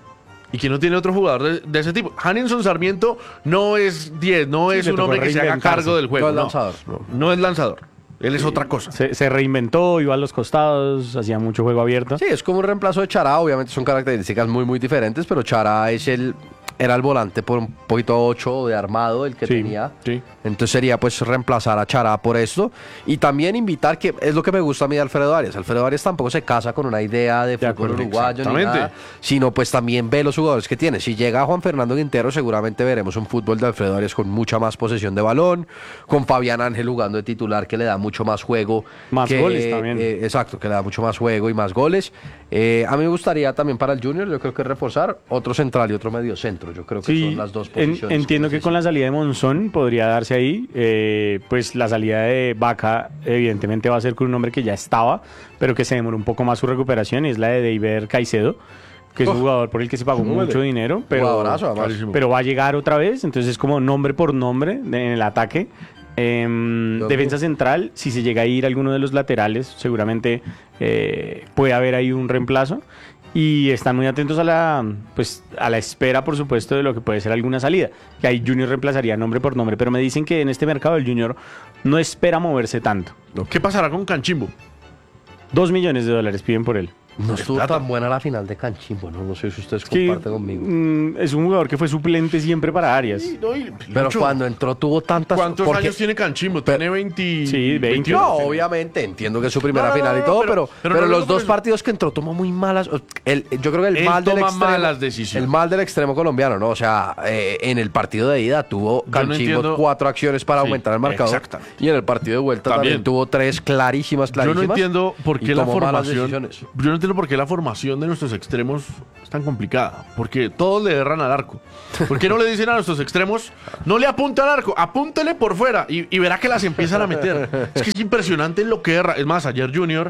Y que no tiene otro jugador de ese tipo. Hanninson Sarmiento no es 10, no Sí, es le un tocó hombre que se haga reinventarse. cargo del juego. No es No, lanzador, no. No es lanzador. Él es otra cosa. Se reinventó, iba a los costados, hacía mucho juego abierto. Sí, es como un reemplazo de Chará. Obviamente son características muy, muy diferentes, pero Chará era el volante por un poquito 8 de armado, el que Sí, tenía. sí. Entonces sería pues reemplazar a Chará por esto. Y también invitar, que es lo que me gusta a mí de Alfredo Arias. Alfredo Arias tampoco se casa con una idea de fútbol acuerdo, uruguayo ni exactamente. nada, sino pues también ve los jugadores que tiene. Si llega Juan Fernando Quintero, seguramente veremos un fútbol de Alfredo Arias con mucha más posesión de balón, con Fabián Ángel jugando de titular, que le da mucho más juego. Más goles también. Exacto, que le da mucho más juego y más goles. A mí me gustaría también para el Junior, yo creo que reforzar otro central y otro medio centro. Yo creo que Sí, son las dos posiciones. entiendo que con la salida de Monzón podría darse ahí. Pues la salida de Vaca, evidentemente, va a ser con un hombre que ya estaba, pero que se demoró un poco más su recuperación, y es la de Deiber Caicedo, que es un jugador por el que se pagó mucho dinero, Jugadorazo, además. Clarísimo. pero va a llegar otra vez, entonces es como nombre por nombre en el ataque. Defensa central, si se llega a ir alguno de los laterales, seguramente puede haber ahí un reemplazo. Y están muy atentos a la espera, por supuesto, de lo que puede ser alguna salida. Que ahí Junior reemplazaría nombre por nombre. Pero me dicen que en este mercado el Junior no espera moverse tanto. ¿Qué pasará con Canchimbo? $2 millones piden por él. No estuvo plata. tan buena la final de Canchimbo, no sé si ustedes Que, comparten conmigo. es un jugador que fue suplente siempre para Arias. Pero Lucho, cuando entró tuvo tantas... ¿cuántos porque- años tiene Canchimbo? Pero- Tiene 20. Sí, 20. No, obviamente, entiendo que es su primera No, no, final y no, todo, pero pero no lo los digo por dos eso. partidos que entró tomó muy malas. Yo creo que el Él mal del toma extremo. malas decisiones. El mal del extremo colombiano, ¿no? O sea, en el partido de ida tuvo no Canchimbo entiendo- 4 acciones para Sí, aumentar el marcador. exactamente. Y en el partido de vuelta también, También. tuvo 3 clarísimas. Yo no entiendo por y qué la tomó malas formación. decisiones. Yo no entiendo por qué la formación de nuestros extremos es tan complicada. Porque todos le erran al arco. ¿Por qué no le dicen a nuestros extremos, no le apunte al arco, apúntele por fuera? Y verá que las empiezan a meter. Es que es impresionante lo que erra. Es más, ayer Junior,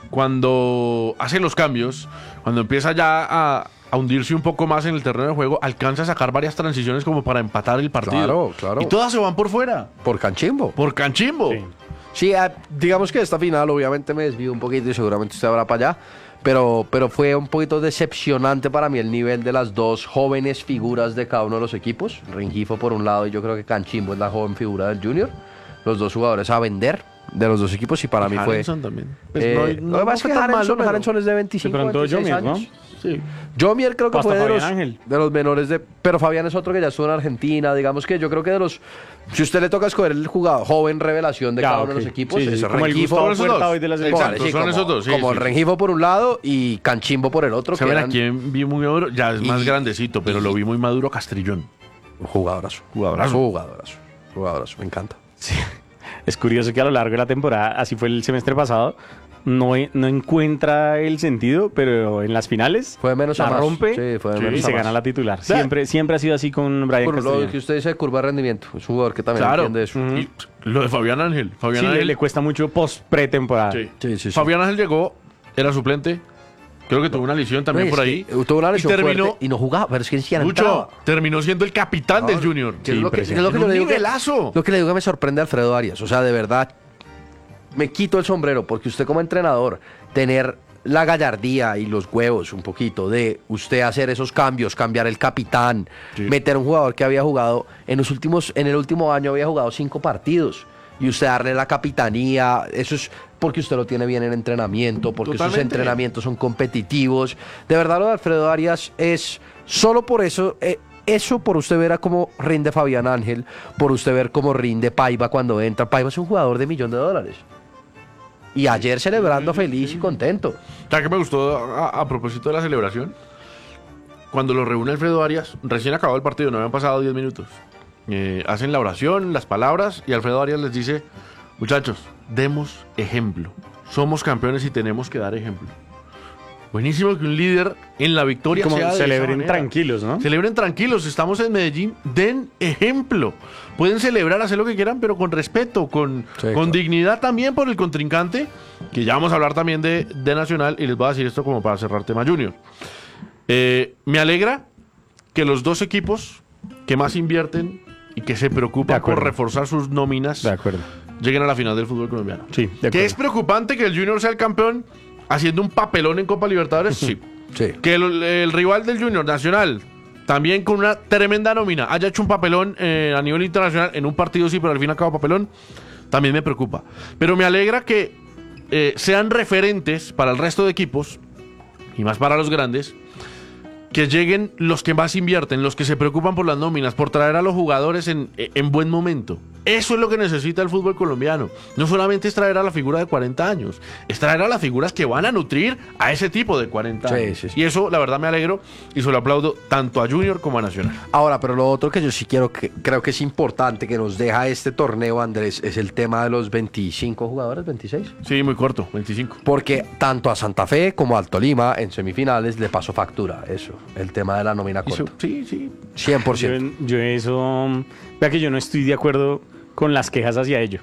cuando hace los cambios, cuando empieza ya a hundirse un poco más en el terreno de juego, alcanza a sacar varias transiciones como para empatar el partido. Claro, claro. Y todas se van por fuera. Por Canchimbo. Por Canchimbo. Sí. Sí, digamos que esta final obviamente me desvío un poquito y seguramente usted habrá para allá, pero fue un poquito decepcionante para mí el nivel de las dos jóvenes figuras de cada uno de los equipos. Rengifo por un lado y yo creo que Canchimbo es la joven figura del Junior. Los dos jugadores a vender, de los dos equipos y para mí fue... Harrison también. Pues lo que pasa es que fue tan malo, pero- Harrison es de 25, De pronto 26 Jomier, ¿no? años. Sí. Jomier creo que Hasta fue Fabián Ángel. de los menores de... Pero Fabián es otro que ya estuvo en Argentina. Digamos que yo creo que de los... Si usted le toca escoger el jugador joven revelación de Ya, cada uno ok. de los equipos, Sí, sí, es como el Rengifo. Gustavo Esos dos. Puerta hoy de la selección. Exacto, Sí, son como, esos dos, sí, como sí, el sí. Rengifo por un lado y Canchimbo por el otro. ¿Saben que a eran quién vi muy maduro? Ya es más Y- grandecito, pero lo vi muy maduro, Castrillón. un jugadorazo. Jugadorazo. Me encanta. Es curioso que a lo largo de la temporada, así fue el semestre pasado, no encuentra el sentido, pero en las finales Fue de menos a la más. rompe Sí, fue de y menos a se más. gana la titular. Siempre ha sido así con Brian Por lo Castellón. que usted dice de curva de rendimiento. Es un jugador que también Claro. entiende eso. Y lo de Fabián Ángel. Fabián Sí, Ángel. le cuesta mucho post-pretemporada. Sí. Fabián Ángel llegó, era suplente. Creo que tuvo una lesión también por ahí. Tuvo una lesión y terminó, fuerte y no jugaba, pero es que ni siquiera Mucho, entraba. terminó siendo el capitán del Junior. ¿Qué es lo que yo Un le digo? nivelazo. Lo que le digo que me sorprende a Alfredo Arias. O sea, de verdad, me quito el sombrero porque usted como entrenador, tener la gallardía y los huevos un poquito de usted hacer esos cambios, cambiar el capitán, meter un jugador que había jugado en el último año había jugado 5 partidos y usted darle la capitanía, eso es porque usted lo tiene bien en entrenamiento, porque sus Totalmente. entrenamientos son competitivos. De verdad lo de Alfredo Arias es solo por eso, eso por usted ver a cómo rinde Fabián Ángel, por usted ver cómo rinde Paiva cuando entra. Paiva es un jugador de $1 millón. Y ayer celebrando feliz y contento. ¿Sabes qué me gustó a propósito de la celebración? Cuando lo reúne Alfredo Arias, recién acabado el partido, no habían pasado 10 minutos. Hacen la oración, las palabras, y Alfredo Arias les dice: muchachos, demos ejemplo. Somos campeones y tenemos que dar ejemplo. Buenísimo que un líder en la victoria Como sea de esa celebren manera. tranquilos, ¿no? Celebren tranquilos, estamos en Medellín, den ejemplo. Pueden celebrar, hacer lo que quieran, pero con respeto, con claro. dignidad también por el contrincante, que ya vamos a hablar también de Nacional, y les voy a decir esto como para cerrar tema Junior. Me alegra que los dos equipos que más invierten y que se De preocupan acuerdo. por reforzar sus nóminas De acuerdo. lleguen a la final del fútbol colombiano. Sí, de ¿Que acuerdo. es preocupante que el Junior sea el campeón haciendo un papelón en Copa Libertadores? Sí. Sí. Que el rival del Junior Nacional, también con una tremenda nómina, haya hecho un papelón a nivel internacional en un partido, sí, pero al fin acaba papelón, también me preocupa. Pero me alegra que sean referentes para el resto de equipos, y más para los grandes, que lleguen los que más invierten, los que se preocupan por las nóminas, por traer a los jugadores en buen momento. Eso es lo que necesita el fútbol colombiano. No solamente es traer a la figura de 40 años, es traer a las figuras que van a nutrir a ese tipo de 40 Sí, años. sí, sí. Y eso, la verdad, me alegro y se lo aplaudo tanto a Junior como a Nacional. Ahora, pero lo otro que yo sí creo que es importante que nos deja este torneo, Andrés, es el tema de los 25 jugadores, 26. Sí, muy corto, 25. Porque tanto a Santa Fe como al Tolima en semifinales le pasó factura, eso, el tema de la nómina corta. Sí, sí. 100%. Yo eso, vea que yo no estoy de acuerdo con las quejas hacia ello.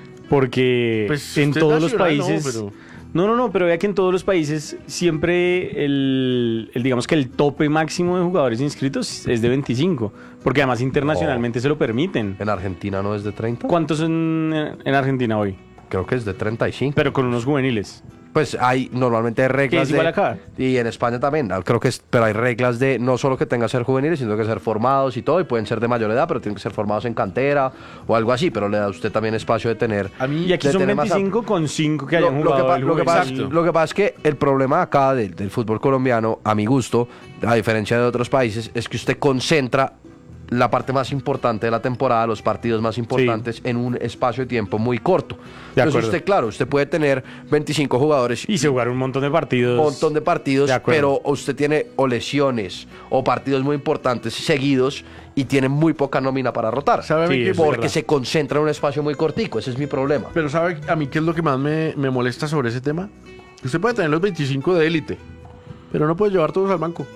Porque Pues en usted todos los nacional, no, países... pero- No, pero vea que en todos los países siempre digamos que el tope máximo de jugadores inscritos es de 25. Porque además internacionalmente se lo permiten. En Argentina no es de 30. ¿Cuántos en Argentina hoy? Creo que es de 35. Pero con unos juveniles. Pues hay normalmente reglas Que es igual de, acá. y en España también, creo que pero hay reglas de no solo que tengan que ser juveniles, sino que ser formados y todo, y pueden ser de mayor edad, pero tienen que ser formados en cantera o algo así, pero le da a usted también espacio de tener. A mí, Y aquí de son tener más 25 con 5 que Lo- hayan lo que jugado pa- el lo que pasa- juvenil. lo que pasa es que el problema acá del fútbol colombiano, a mi gusto, a diferencia de otros países, es que usted concentra la parte más importante de la temporada, los partidos más importantes, en un espacio de tiempo muy corto. Entonces acuerdo. usted, claro, usted puede tener 25 jugadores Y se jugaron un montón de partidos. un montón de partidos, De acuerdo. pero usted tiene o lesiones o partidos muy importantes seguidos y tiene muy poca nómina para rotar. ¿Sabe a mí Sí, qué- eso es Porque verdad. se concentra en un espacio muy cortico, ese es mi problema. Pero ¿sabe a mí qué es lo que más me molesta sobre ese tema? Usted puede tener los 25 de élite, pero no puede llevar todos al banco.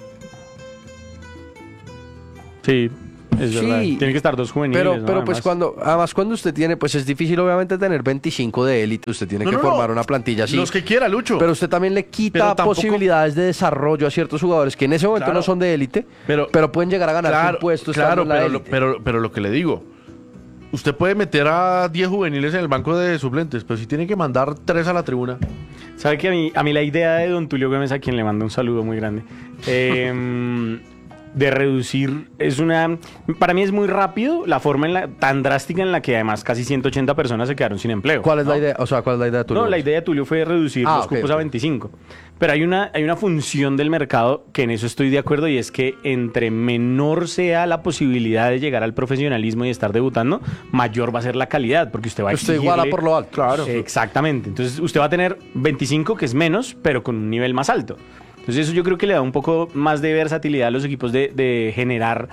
Sí, es Sí, verdad. Tienen que estar dos juveniles. Pero, ¿no? pero pues Además. cuando usted tiene, pues es difícil obviamente tener 25 de élite, usted tiene No, que no, no. formar una plantilla así. Los que quiera, Lucho. Pero usted también le Pero quita tampoco- posibilidades de desarrollo a ciertos jugadores que en ese momento Claro. no son de élite, Pero- pero pueden llegar a ganar claro, un puesto claro, estando en la pero, élite. pero lo que le digo, usted puede meter a 10 juveniles en el banco de suplentes, pero si tiene que mandar 3 a la tribuna. ¿Sabe que a mí la idea de don Tulio Gómez, a quien le mando un saludo muy grande, de reducir, para mí es muy rápido la forma tan drástica en la que además casi 180 personas se quedaron sin empleo. ¿Cuál es la idea? O sea, ¿cuál es la idea de Tulio? No, la idea de Tulio fue reducir los cupos a 25. Pero hay una función del mercado que en eso estoy de acuerdo, y es que entre menor sea la posibilidad de llegar al profesionalismo y estar debutando, mayor va a ser la calidad, porque usted va a Usted iguala por lo alto. Claro. Exactamente. Entonces usted va a tener 25, que es menos, pero con un nivel más alto. Entonces eso yo creo que le da un poco más de versatilidad a los equipos de generar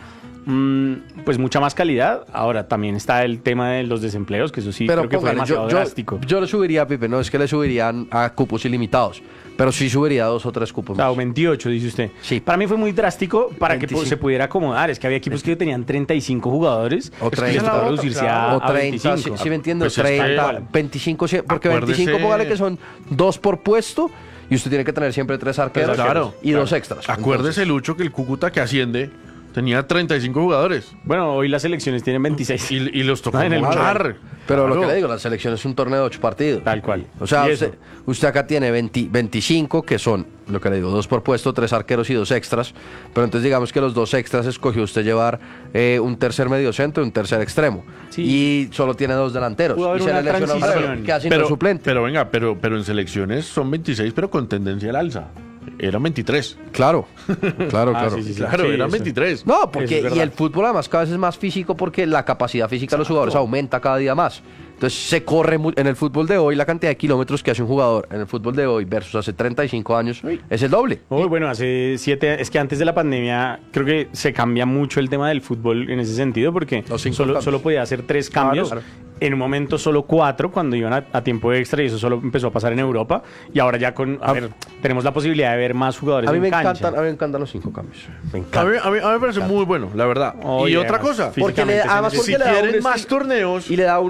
pues mucha más calidad. Ahora también está el tema de los desempleos, que eso sí creo que fue demasiado drástico. Yo le subiría, Pipe, no es que le subirían a cupos ilimitados, pero sí subiría 2 o 3 cupos O sea, más. 28, dice usted. Sí. Para mí fue muy drástico para 25. que se pudiera acomodar. Es que había equipos que tenían 35 jugadores. O que les 30. tocó reducirse O 30, 25. si me entiendo, Pues es 30, que- 25, porque Acuérdese- 25 póngale que son 2 por puesto y usted tiene que tener siempre 3 arqueros Claro, y claro. 2 extras. Acuérdese, Entonces, Lucho, que el Cúcuta que asciende tenía 35 jugadores. Bueno, hoy las selecciones tienen 26. Y los tocó En el luchar. pero lo Claro. que le digo, la selección es un torneo de 8 partidos. Tal cual. O sea, Y eso. usted acá tiene 25, que son, lo que le digo, 2 por puesto, 3 arqueros y 2 extras. Pero entonces digamos que los 2 extras escogió usted llevar un tercer mediocentro y un tercer extremo. Sí. Y solo tiene 2 delanteros. Pudo haber Y se una le lesiona un transición. reloj, queda sin el suplente. Pero venga, pero en selecciones son 26, pero con tendencia al alza. Eran 23. Claro, claro. Sí, sí, sí. Claro, Sí, eran eso. 23. No, Eso porque es verdad. y el fútbol además cada vez es más físico porque la capacidad física de los jugadores aumenta cada día más. Entonces se corre en el fútbol de hoy, la cantidad de kilómetros que hace un jugador en el fútbol de hoy versus hace 35 años es el doble. Uy, bueno, hace 7, es que antes de la pandemia creo que se cambia mucho el tema del fútbol en ese sentido, porque Los 5 cambios. solo podía hacer 3 cambios. Claro. En un momento solo 4 cuando iban a tiempo extra, y eso solo empezó a pasar en Europa. Y ahora ya tenemos la posibilidad de ver más jugadores A mí en cancha. me encantan los 5 cambios. Me A encantan. mí me parece muy bueno, la verdad. Oye, y otra además, cosa, físicamente Además, se porque si le da un quieren estilo- más torneos, Y le da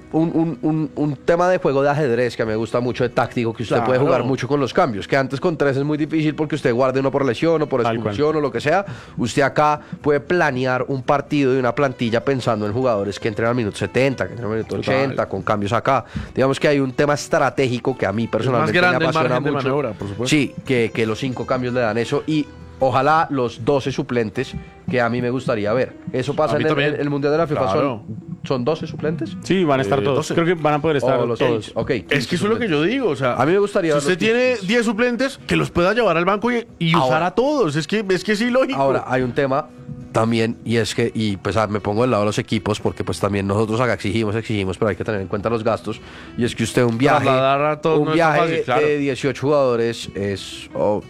un tema de juego de ajedrez que a mí me gusta mucho, de táctico, que usted puede Claro. jugar mucho con los cambios, que antes con 3 es muy difícil porque usted guarde uno por lesión o por Tal expulsión o lo que sea. Usted acá puede planear un partido y una plantilla pensando en jugadores que entren al minuto 70, que entren al minuto 80, con cambios acá. Digamos que hay un tema estratégico que a mí personalmente grande me el apasiona margen de mucho. maniobra, por supuesto. Sí, que los 5 cambios le dan eso y ojalá los 12 suplentes que a mí me gustaría ver. Eso pasa A mí en también. el Mundial de la FIFA. Claro. ¿Son 12 suplentes? Sí, van a estar todos. 12. Creo que van a poder estar O los todos. 6. Ok. es que eso es lo que yo digo. O sea, A mí me gustaría si ver usted los tiene 15. 10 suplentes, que los pueda llevar al banco y usar Ahora. a todos. Es que es ilógico. Ahora, hay un tema también, y es que, me pongo del lado de los equipos, porque pues también nosotros acá exigimos, pero hay que tener en cuenta los gastos, y es que usted un viaje, Trasladar a todos no está fácil, claro. de 18 jugadores es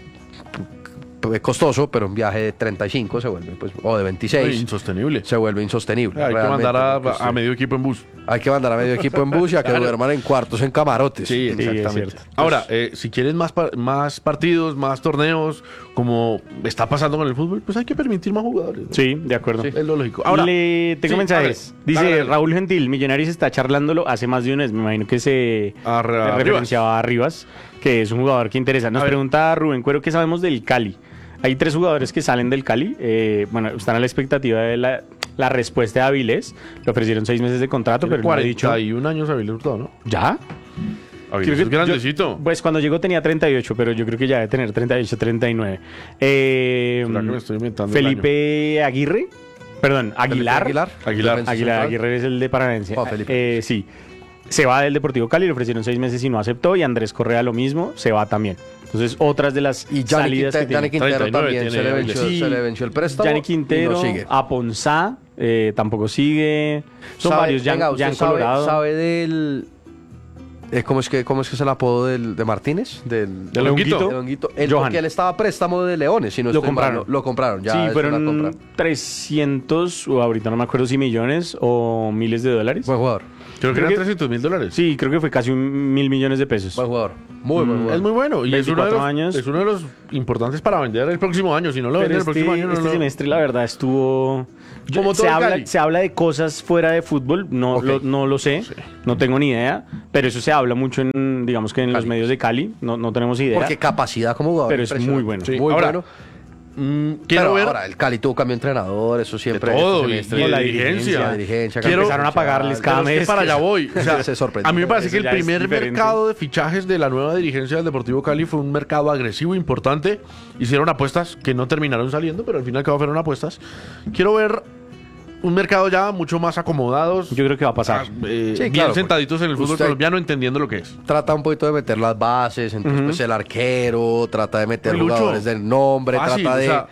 costoso, pero un viaje de 35 se vuelve, pues, o de 26, insostenible. se vuelve insostenible. Hay que realmente, mandar porque a medio equipo en bus. hay que mandar a medio equipo en bus y a que duerman en cuartos, en camarotes. Sí, es exactamente. cierto. Ahora, si quieren más partidos, más torneos, como está pasando con el fútbol, pues hay que permitir más jugadores, ¿no? Sí, de acuerdo. Es lo lógico. Ahora, Le tengo sí, mensajes. dale, Dice dale. Raúl Gentil, Millonarios está charlándolo hace más de un mes. Me imagino que se A Rivas. referenciaba a Rivas, que es un jugador que interesa. Nos A ver. pregunta Rubén Cuero qué sabemos del Cali. Hay 3 jugadores que salen del Cali. Bueno, están a la expectativa de la respuesta de Avilés. Le ofrecieron 6 meses de contrato, pero él no ha dicho. 41 años Avilés Hurtado, ¿no? ¿Ya? Avilés es grandecito. Pues cuando llegó tenía 38, pero yo creo que ya debe tener 38, 39. ¿Será que me estoy inventando el Felipe Aguirre. Perdón, Aguilar. Aguilar. Defensa Aguilar central. Aguirre es el de Paranense. Oh, Felipe. Sí. Se va del Deportivo Cali, le ofrecieron 6 meses y no aceptó. Y Andrés Correa lo mismo, se va también. Entonces, otras de las Y salidas que Gianni tiene. Quintero 39 también tiene Avilés. Sí. se le venció el préstamo. Gianni y Quintero, no sigue. Aponzá, tampoco sigue. Son varios, ya venga, han ¿usted sabe, colorado. sabe del... ¿cómo es que es el apodo de Martínez? Del Del Honguito. del Honguito. Johan. Porque él estaba a préstamo de Leones, si no Lo estoy mal, compraron. lo compraron, ya Sí, es una fueron compra. 300, o ahorita no me acuerdo si millones o miles de dólares. Buen jugador, Creo que Creo eran que- $300.000. Sí, creo que fue casi 1.000 millones de pesos. buen jugador. Muy buen jugador. Es muy bueno. Y es uno, de 24 los, años. es uno de los importantes para vender el próximo año. Si no lo Pero venden el próximo año, no este lo... semestre la verdad estuvo... Como todo se, el habla, Cali. se habla de cosas fuera de fútbol, no, Ok. no lo sé, no tengo ni idea, pero eso se habla mucho en, digamos que en los medios de Cali, no tenemos idea, Porque capacidad como jugador. pero es muy impresionante. bueno. Sí. Muy Ahora, bueno. Quiero Pero ver ahora, el Cali tuvo cambio de entrenador, eso siempre. de todo, este y semestre. la dirigencia. La dirigencia, Quiero- Empezaron a pagarles cada Pero es que mes. para allá voy. O sea, Se sorprendió. a mí me parece Eso que el ya es primer diferente. mercado de fichajes de la nueva dirigencia del Deportivo Cali fue un mercado agresivo, importante. Hicieron apuestas que no terminaron saliendo, pero al final que fueron apuestas. Quiero ver un mercado ya mucho más acomodados. Yo creo que va a pasar. Bien claro, sentaditos en el fútbol usted- colombiano, entendiendo lo que es. Trata un poquito de meter las bases, entonces pues el arquero, trata de meter Uy, Lucho, jugadores del nombre, fácil, trata o sea,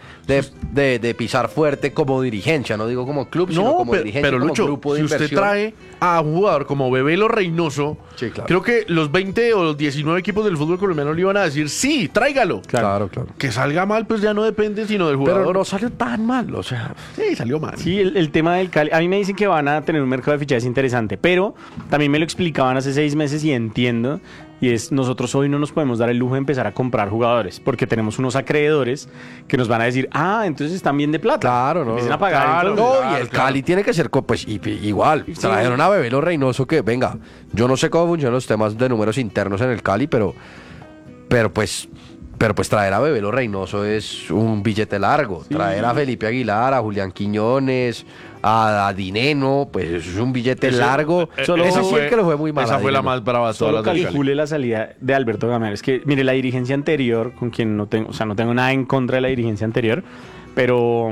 de pisar fuerte como dirigencia, no digo como club, sino No, como dirigencia, pero como Lucho, grupo de si usted inversión. trae a un jugador como Bebelo Reynoso, Sí, claro. creo que los 20 o los 19 equipos del fútbol colombiano le iban a decir, sí, tráigalo. Claro. Que salga mal, pues ya no depende sino del jugador. Pero no salió tan mal, o sea, Sí, salió mal. Sí, el tema del Cali. A mí me dicen que van a tener un mercado de fichajes interesante, pero también me lo explicaban hace 6 meses y entiendo. Y es, nosotros hoy no nos podemos dar el lujo de empezar a comprar jugadores, porque tenemos unos acreedores que nos van a decir, entonces están bien de plata. Claro, no. Empiecen a pagar. Claro. entonces. no, y el Cali tiene que ser, pues, igual. Trajeron a Bebelo Reynoso que, venga, yo no sé cómo funcionan los temas de números internos en el Cali, pero pues traer a Bebelo Reynoso es un billete largo. Traer a Felipe Aguilar, a Julián Quiñones, a Dineno, pues eso es un billete largo. solo- Ese sí es que lo fue muy mal. Esa a fue la Dineno. más brava de todas Solo las del Cali. calcule la salida de Alberto Gamero. Es que, mire, la dirigencia anterior, con quien no tengo, no tengo nada en contra de la dirigencia anterior, pero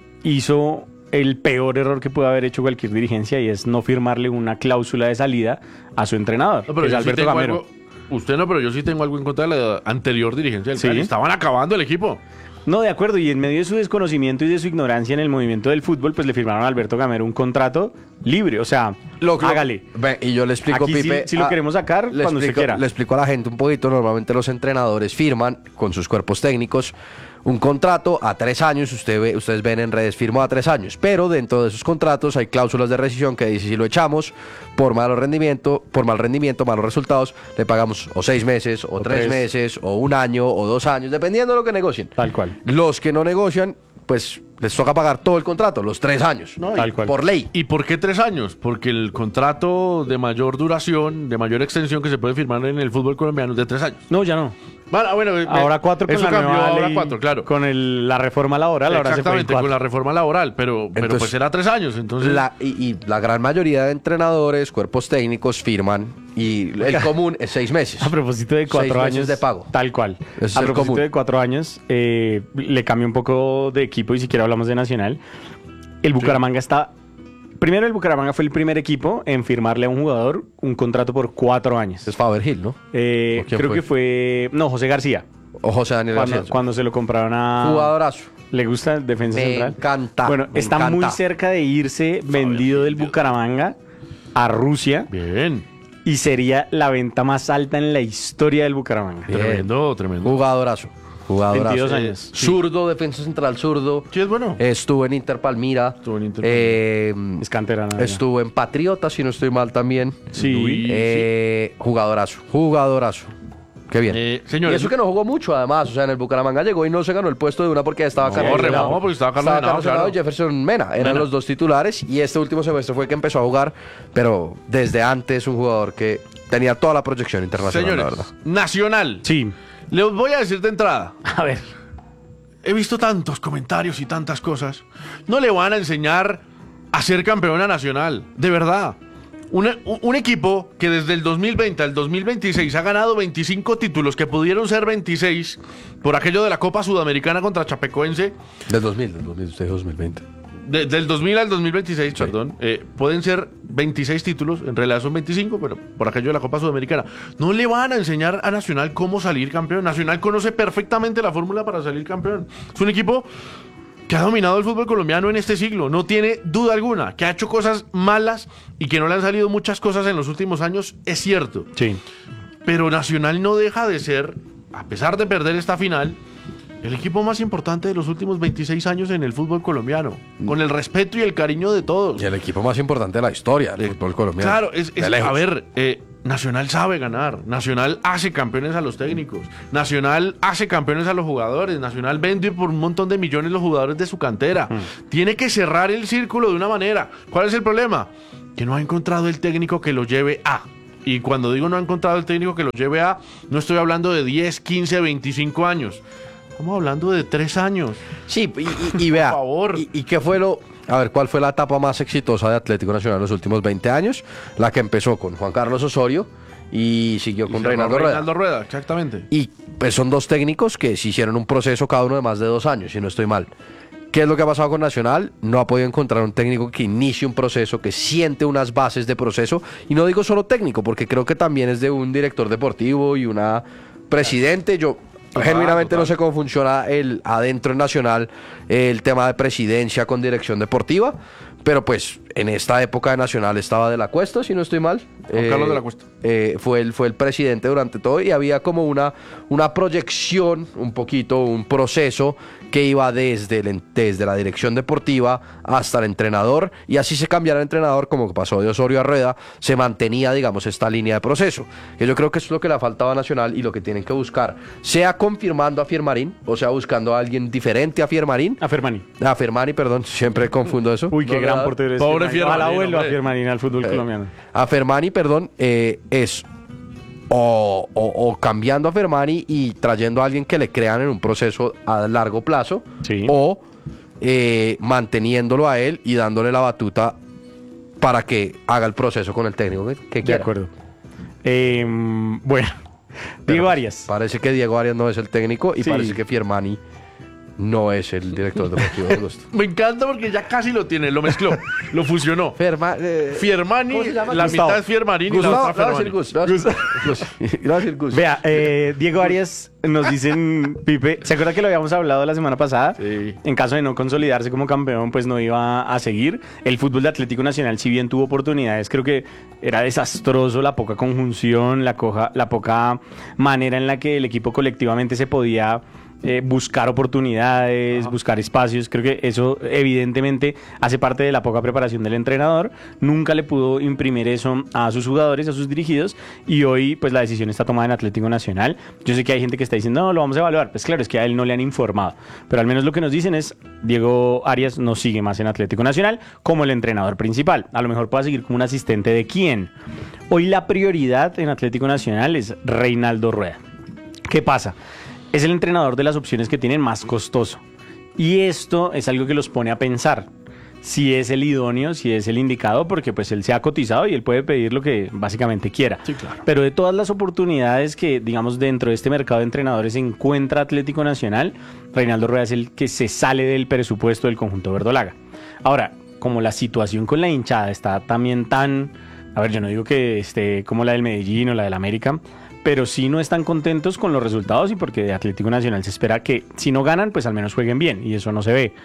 hizo el peor error que puede haber hecho cualquier dirigencia y es no firmarle una cláusula de salida a su entrenador, No, pero que es yo sí Alberto tengo Gamero. algo- usted no, pero yo sí tengo algo en contra de la anterior dirigencia del Sí. Cali. Estaban acabando el equipo. No, de acuerdo, y en medio de su desconocimiento y de su ignorancia en el movimiento del fútbol, pues le firmaron a Alberto Gamero un contrato libre, o sea, hágale. Ve, y yo le explico, Aquí sí- Pipe. sí lo queremos sacar cuando usted quiera. Le explico a la gente un poquito. Normalmente los entrenadores firman con sus cuerpos técnicos un contrato a 3 años. Ustedes ven en redes, firmó a 3 años. Pero dentro de esos contratos hay cláusulas de rescisión que dice si lo echamos por mal rendimiento, malos resultados, le pagamos o 6 meses, o 3 3. meses, o 1 año, o 2 años, dependiendo de lo que negocien. Tal cual. Los que no negocian, pues les toca pagar todo el contrato, los 3 años. No, Tal cual. Por ley. ¿Y por qué 3 años? Porque el contrato de mayor duración, de mayor extensión que se puede firmar en el fútbol colombiano es de 3 años. No, ya no. Bueno, Ahora 4 con eso la cambió, nueva ahora ley, 4, claro. con la reforma laboral, ahora se puede Exactamente, con la reforma laboral, pero Entonces, pues era 3 años, entonces... Y la gran mayoría de entrenadores, cuerpos técnicos firman y el común es 6 meses. A propósito de 4 6 meses años de pago. Tal cual. Ese es A el propósito común. de 4 años, le cambio un poco de equipo y si quiere hablamos de Nacional. El Bucaramanga está... Primero, el Bucaramanga fue el primer equipo en firmarle a un jugador un contrato por 4 años. Es Faber Hill, ¿no? ¿O quién Creo fue? que fue... No, José García. O José Daniel García. Cuando se lo compraron a... Jugadorazo. ¿Le gusta el defensa Me central? encanta, Bueno, me está encanta. muy cerca de irse vendido del Bucaramanga a Rusia Bien, y sería la venta más alta en la historia del Bucaramanga. Bien. tremendo. Jugadorazo. 22 años. Zurdo, defensa central zurdo. Sí, es bueno. Estuvo en Inter Palmira. Estuvo en Inter Es canterano. Estuvo en Patriota, si no estoy mal también. Sí. Jugadorazo. Qué bien. Señores, y eso que no jugó mucho, además. O sea, en el Bucaramanga llegó y no se ganó el puesto de una porque ya estaba Carlos remó, Henao. porque estaba Carlos Henao, claro. y Jefferson Mena. Eran Mena. los dos titulares. Y este último semestre fue que empezó a jugar. Pero desde antes, un jugador que tenía toda la proyección internacional, la señores, verdad. Nacional. Sí. Les voy a decir de entrada. A ver. He visto tantos comentarios y tantas cosas. No le van a enseñar a ser campeona nacional. De verdad. Un equipo que desde el 2020 al 2026 ha ganado 25 títulos, que pudieron ser 26 por aquello de la Copa Sudamericana contra Chapecoense. Del 2020. Del 2000 al 2026, perdón. Pueden ser 26 títulos, en realidad son 25, pero por aquello de la Copa Sudamericana. No le van a enseñar a Nacional cómo salir campeón. Nacional conoce perfectamente la fórmula para salir campeón. Es un equipo que ha dominado el fútbol colombiano en este siglo, no tiene duda alguna, que ha hecho cosas malas y que no le han salido muchas cosas en los últimos años, es cierto. Sí. Pero Nacional no deja de ser, a pesar de perder esta final, el equipo más importante de los últimos 26 años en el fútbol colombiano, con el respeto y el cariño de todos. Y el equipo más importante de la historia del fútbol colombiano. Claro, De lejos. a ver, Nacional sabe ganar, Nacional hace campeones a los técnicos, Nacional hace campeones a los jugadores, Nacional vende por un montón de millones los jugadores de su cantera. Tiene que cerrar el círculo de una manera. ¿Cuál es el problema? Que no ha encontrado el técnico que lo lleve a. Y cuando digo no ha encontrado el técnico que lo lleve a, no estoy hablando de 10, 15, 25 años. Estamos hablando de 3 años. Sí, y vea, Por favor. ¿Y qué fue a ver, cuál fue la etapa más exitosa de Atlético Nacional en los últimos 20 años? La que empezó con Juan Carlos Osorio y siguió con Reinaldo Rueda. Reinaldo Rueda, exactamente. Y pues son dos técnicos que se hicieron un proceso cada uno de más de 2 años, si no estoy mal. ¿Qué es lo que ha pasado con Nacional? No ha podido encontrar un técnico que inicie un proceso, que siente unas bases de proceso. Y no digo solo técnico, porque creo que también es de un director deportivo y una presidente. Yo genuinamente no sé cómo funciona adentro en Nacional el tema de presidencia con dirección deportiva. Pero pues en esta época de Nacional estaba De la Cuesta, si no estoy mal. Juan Carlos De la Cuesta. Fue el presidente durante todo y había como una proyección, un poquito, un proceso que iba desde la dirección deportiva hasta el entrenador, y así se cambiara el entrenador, como que pasó de Osorio a Rueda, se mantenía, digamos, esta línea de proceso. Que yo creo que eso es lo que le faltaba a Nacional y lo que tienen que buscar, sea confirmando a Fiermarín, o sea, buscando a alguien diferente a Fiermarín. A Fermani. A Fermani, perdón, siempre confundo eso. Uy, qué No, gran nada. portero es Pobre Fermani. Ojalá Fermani, vuelva a hombre. Fermani al fútbol colombiano. A Fermani, perdón, es o cambiando a Fermani y trayendo a alguien que le crean en un proceso a largo plazo, Sí. o manteniéndolo a él y dándole la batuta para que haga el proceso con el técnico que De quiera. acuerdo. Bueno, Diego Arias. Parece que Diego Arias no es el técnico y Sí. parece que Fiermani no es el director deportivo de Gusto. Me encanta porque ya casi lo tiene, lo mezcló, lo fusionó. Fiermani, ¿cómo se llama? la Gustavo. mitad es Fiermarín y la Gustavo, otra no, va a Fermani. decir Gus, va a decir Gus. Vea, Diego Arias nos dicen, Pipe, ¿se acuerda que lo habíamos hablado la semana pasada? Sí. En caso de no consolidarse como campeón, pues no iba a seguir. El fútbol de Atlético Nacional, si bien tuvo oportunidades, creo que era desastroso la poca conjunción, la poca manera en la que el equipo colectivamente se podía buscar oportunidades, buscar espacios. Creo que eso evidentemente hace parte de la poca preparación del entrenador. Nunca le pudo imprimir eso a sus jugadores, a sus dirigidos, y hoy pues la decisión está tomada en Atlético Nacional. Yo sé que hay gente que está diciendo, no, lo vamos a evaluar. Pues claro, es que a él no le han informado, pero al menos lo que nos dicen es, Diego Arias no sigue más en Atlético Nacional como el entrenador principal. A lo mejor pueda seguir como un asistente de quién. Hoy la prioridad en Atlético Nacional es Reinaldo Rueda. ¿Qué pasa? Es el entrenador de las opciones que tienen más costoso. Y esto es algo que los pone a pensar si es el idóneo, si es el indicado, porque pues él se ha cotizado y él puede pedir lo que básicamente quiera. Sí, claro. Pero de todas las oportunidades que, digamos, dentro de este mercado de entrenadores encuentra Atlético Nacional, Reinaldo Rueda es el que se sale del presupuesto del conjunto verdolaga. Ahora, como la situación con la hinchada está también tan... A ver, yo no digo que esté como la del Medellín o la del América, pero sí no están contentos con los resultados, y porque de Atlético Nacional se espera que si no ganan, pues al menos jueguen bien, y eso no se ve.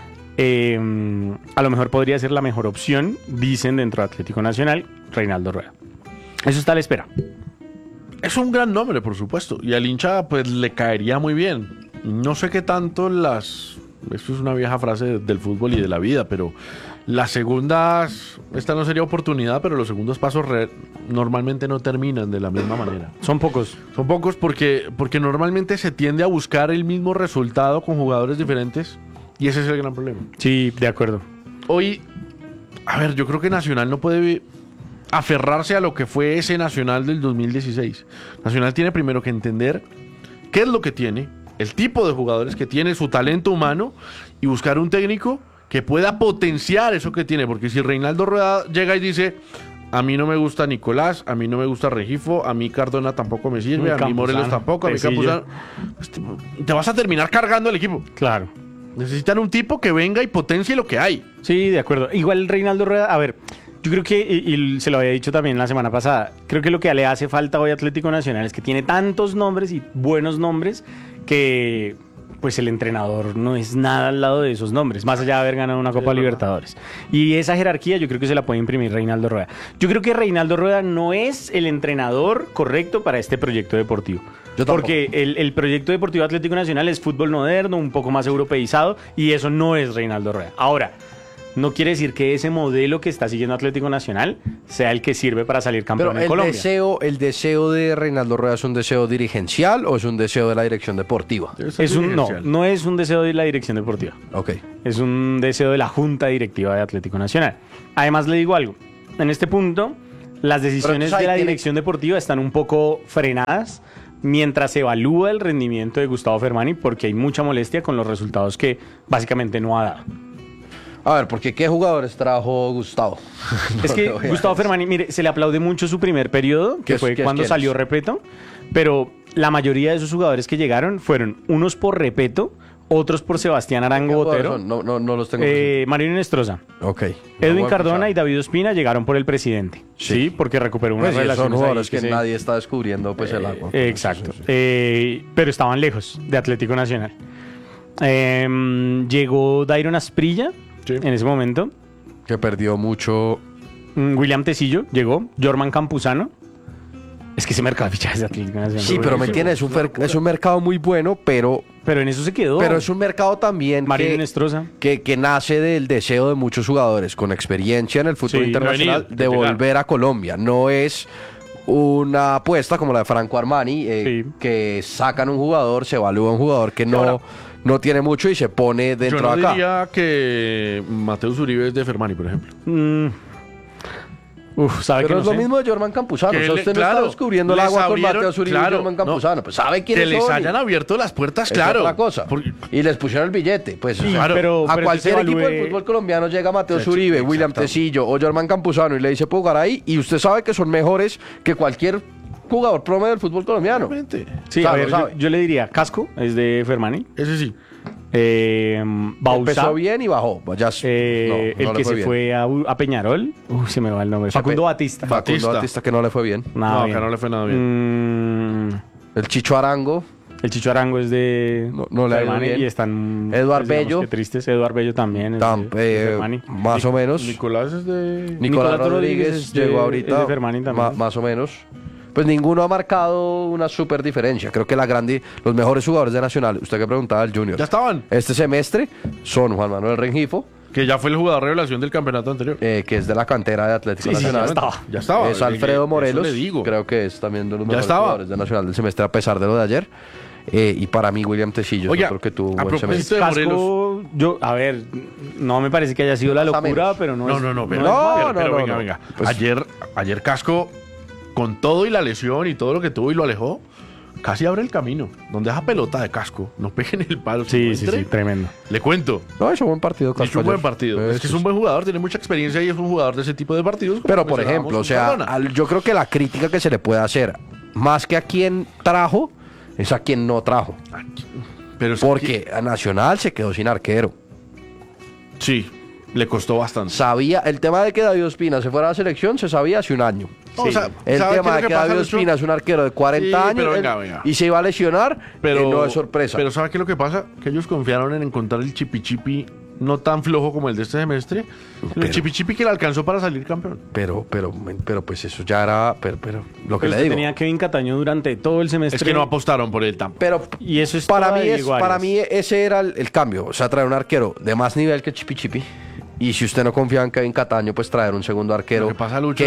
A lo mejor podría ser la mejor opción, dicen dentro de Atlético Nacional, Reinaldo Rueda. Eso está a la espera. Es un gran nombre, por supuesto, y al hincha pues le caería muy bien. No sé qué tanto esto es una vieja frase del fútbol y de la vida, pero las segundas, esta no sería oportunidad, pero los segundos pasos normalmente no terminan de la misma manera. Son pocos. Son pocos porque normalmente se tiende a buscar el mismo resultado con jugadores diferentes, y ese es el gran problema. Sí, de acuerdo. Hoy, a ver, yo creo que Nacional no puede aferrarse a lo que fue ese Nacional del 2016. Nacional tiene primero que entender qué es lo que tiene, el tipo de jugadores que tiene, su talento humano, y buscar un técnico que pueda potenciar eso que tiene. Porque si Reinaldo Rueda llega y dice, a mí no me gusta Nicolás, a mí no me gusta Regifo, a mí Cardona tampoco me sirve, a mí Morelos tampoco, a mí Campuzano, pues te vas a terminar cargando el equipo. Claro. Necesitan un tipo que venga y potencie lo que hay. Sí, de acuerdo. Igual Reinaldo Rueda, a ver, yo creo que, y se lo había dicho también la semana pasada, creo que lo que le hace falta hoy a Atlético Nacional es que tiene tantos nombres y buenos nombres que pues el entrenador no es nada al lado de esos nombres, más allá de haber ganado una Copa Libertadores. Y esa jerarquía yo creo que se la puede imprimir Reinaldo Rueda. Yo creo que Reinaldo Rueda no es el entrenador correcto para este proyecto deportivo. Porque el proyecto deportivo Atlético Nacional es fútbol moderno, un poco más europeizado, y eso no es Reinaldo Rueda. Ahora, no quiere decir que ese modelo que está siguiendo Atlético Nacional sea el que sirve para salir campeón Pero en Colombia. el deseo de Reinaldo Rueda es un deseo dirigencial o es un deseo de la dirección deportiva. No es un deseo de la dirección deportiva. Ok. Es un deseo de la Junta Directiva de Atlético Nacional. Además, le digo algo. En este punto, las decisiones entonces ahí de la tiene- dirección deportiva están un poco frenadas mientras se evalúa el rendimiento de Gustavo Fermani, porque hay mucha molestia con los resultados que básicamente no ha dado. A ver, porque ¿qué jugadores trajo Gustavo? Es que Gustavo Fermani, mire, se le aplaude mucho su primer periodo, que fue cuando salió Repeto, pero la mayoría de esos jugadores que llegaron fueron unos por Repeto, otros por Sebastián Arango Botero. No los tengo. Marino Inestrosa. Ok. Edwin Cardona y David Ospina llegaron por el presidente. Sí, porque recuperó una relación. Son jugadores que nadie está descubriendo pues el agua. Exacto. Pero estaban lejos de Atlético Nacional. Llegó Dairon Asprilla en ese momento. Que perdió mucho. William Tecillo llegó. Jorman Campuzano. Es que ese mercado de fichajes de Atlético Nacional. Sí, pero me entiendes, es un mercado muy bueno, pero en eso se quedó. Pero es un mercado también Marino Inestrosa. que nace del deseo de muchos jugadores con experiencia en el fútbol internacional de volver a Colombia. No es una apuesta como la de Franco Armani, que sacan un jugador, se evalúa un jugador que no tiene mucho y se pone dentro de acá. Yo diría que Mateus Uribe es de Fermani, por ejemplo. ¿Sabe pero que es no lo sé? mismo de Jorman Campuzano. O sea, usted no está descubriendo el agua con Mateus Uribe y Jorman Campuzano. Pues sabe quiénes son. Que les son hayan abierto las puertas, es claro. otra cosa. Y les pusieron el billete. Pues, Sí, claro. pero a cualquier se equipo del fútbol colombiano llega Mateus Uribe, William Tecillo o Jorman Campuzano y le dice, puedo jugar ahí. Y usted sabe que son mejores que cualquier jugador promedio del fútbol colombiano. Obviamente. Sí, a ver, yo le diría, Casco es de Fermani. Ese sí. Bauzá, empezó bien y bajó. Ya, el que se fue a Peñarol. Se me va el nombre. Facundo Batista. Facundo Batista que no le fue bien. No, que no le fue nada bien. El Chicho Arango. El Chicho Arango es de no le Fermani bien. Y están Eduard Bello. Qué tristes. Eduard Bello también es de Fermani. Más o menos. Nicolás es de... Nicolás Rodríguez llegó ahorita. Es de Fermani también. Más o menos. Pues ninguno ha marcado una super diferencia. Creo que los mejores jugadores de Nacional, usted que preguntaba, el Junior. Ya estaban. Este semestre son Juan Manuel Rengifo. Que ya fue el jugador revelación del campeonato anterior. Que es de la cantera de Atlético Nacional. Ya estaba. Es Alfredo Morelos. Le digo. Creo que es también de los mejores jugadores de Nacional del semestre, a pesar de lo de ayer. Y para mí, William Tecillo, yo creo que tuvo un buen semestre. Casco, a ver, no me parece que haya sido la locura, pero no es. Pero venga. Pues, ayer Casco, con todo y la lesión y todo lo que tuvo y lo alejó, casi abre el camino. Donde esa pelota de Casco nos pegue en el palo. Sí, tremendo. Le cuento. No, es un buen partido, Casco. Es un buen partido. Es que es un buen jugador, tiene mucha experiencia y es un jugador de ese tipo de partidos. Pero, por ejemplo, o sea, yo creo que la crítica que se le puede hacer, más que a quien trajo, es a quien no trajo. Pero porque a Nacional se quedó sin arquero. Sí, le costó bastante. Sabía, el tema de que David Ospina se fuera a la selección se sabía hace un año. Sí. El tema de que David Ospina es un arquero de 40 años venga. y se iba a lesionar, pero no es sorpresa. Pero ¿sabe qué es lo que pasa? Que ellos confiaron en encontrar el chipi no tan flojo como el de este semestre, sino el chipi que le alcanzó para salir campeón. Pero pues eso ya era, pero lo que le digo. Tenía Kevin Cataño durante todo el semestre. Es que no apostaron por él tampoco. Pero y eso es para mí ese era el cambio, o sea, traer un arquero de más nivel que Chipi. Y si usted no confía en Kevin Cataño, pues traer un segundo arquero lo que pasa, Lucho,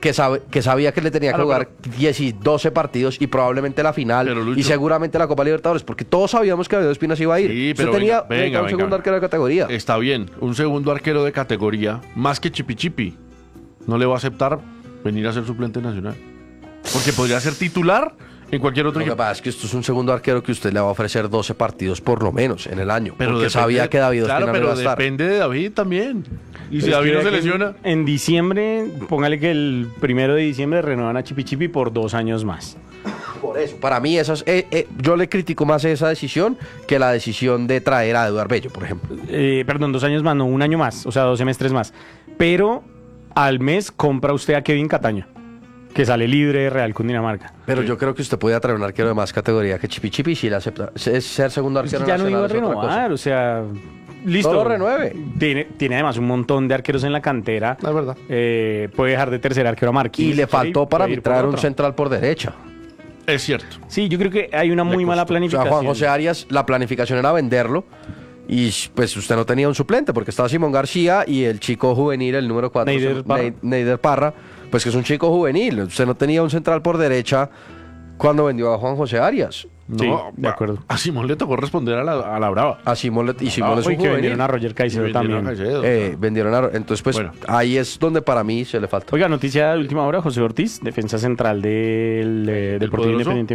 que sabía que le tenía que jugar 10 y 12 partidos y probablemente la final y seguramente la Copa Libertadores, porque todos sabíamos que David Ospina se iba a ir. Sí, pero usted venga, un segundo arquero de categoría. Está bien, un segundo arquero de categoría, más que Chipi. No le va a aceptar venir a ser suplente nacional. Porque podría ser titular en cualquier otro equipo. Lo que pasa es que esto es un segundo arquero que usted le va a ofrecer 12 partidos por lo menos en el año. Pero porque sabía que David Ospina no iba a estar. Depende de David también. Y si David no se lesiona. En diciembre, póngale que el 1 de diciembre renuevan a Chipi por 2 años más. Por eso, para mí yo le critico más esa decisión que la decisión de traer a Eduard Bello, por ejemplo. Perdón, 2 años más, no, 1 año más, o sea, 2 semestres más. Pero al mes compra usted a Kevin Cataño, que sale libre de Real Cundinamarca. Pero yo creo que usted podía traer un arquero de más categoría que Chipi si le acepta. Es ser segundo arquero. Es que ya no iba a renovar, o sea, listo. No lo renueve. Tiene además un montón de arqueros en la cantera. La verdad. Puede dejar de tercer arquero a Marquinhos. Y le faltó para mí traer un central por derecha. Es cierto. Sí, yo creo que hay una muy mala planificación. O sea, Juan José Arias, la planificación era venderlo. Y pues usted no tenía un suplente porque estaba Simón García y el chico juvenil, el número 4, Neider Parra, pues que es un chico juvenil. Usted no tenía un central por derecha cuando vendió a Juan José Arias. No, sí, de acuerdo. A Simón le tocó responder a la brava. A Simón y Simón es un que juvenil. vendieron a Roger Caicedo también. Entonces, pues ahí es donde para mí se le falta. Oiga, noticia de última hora, José Ortiz, defensa central del Deportivo Independiente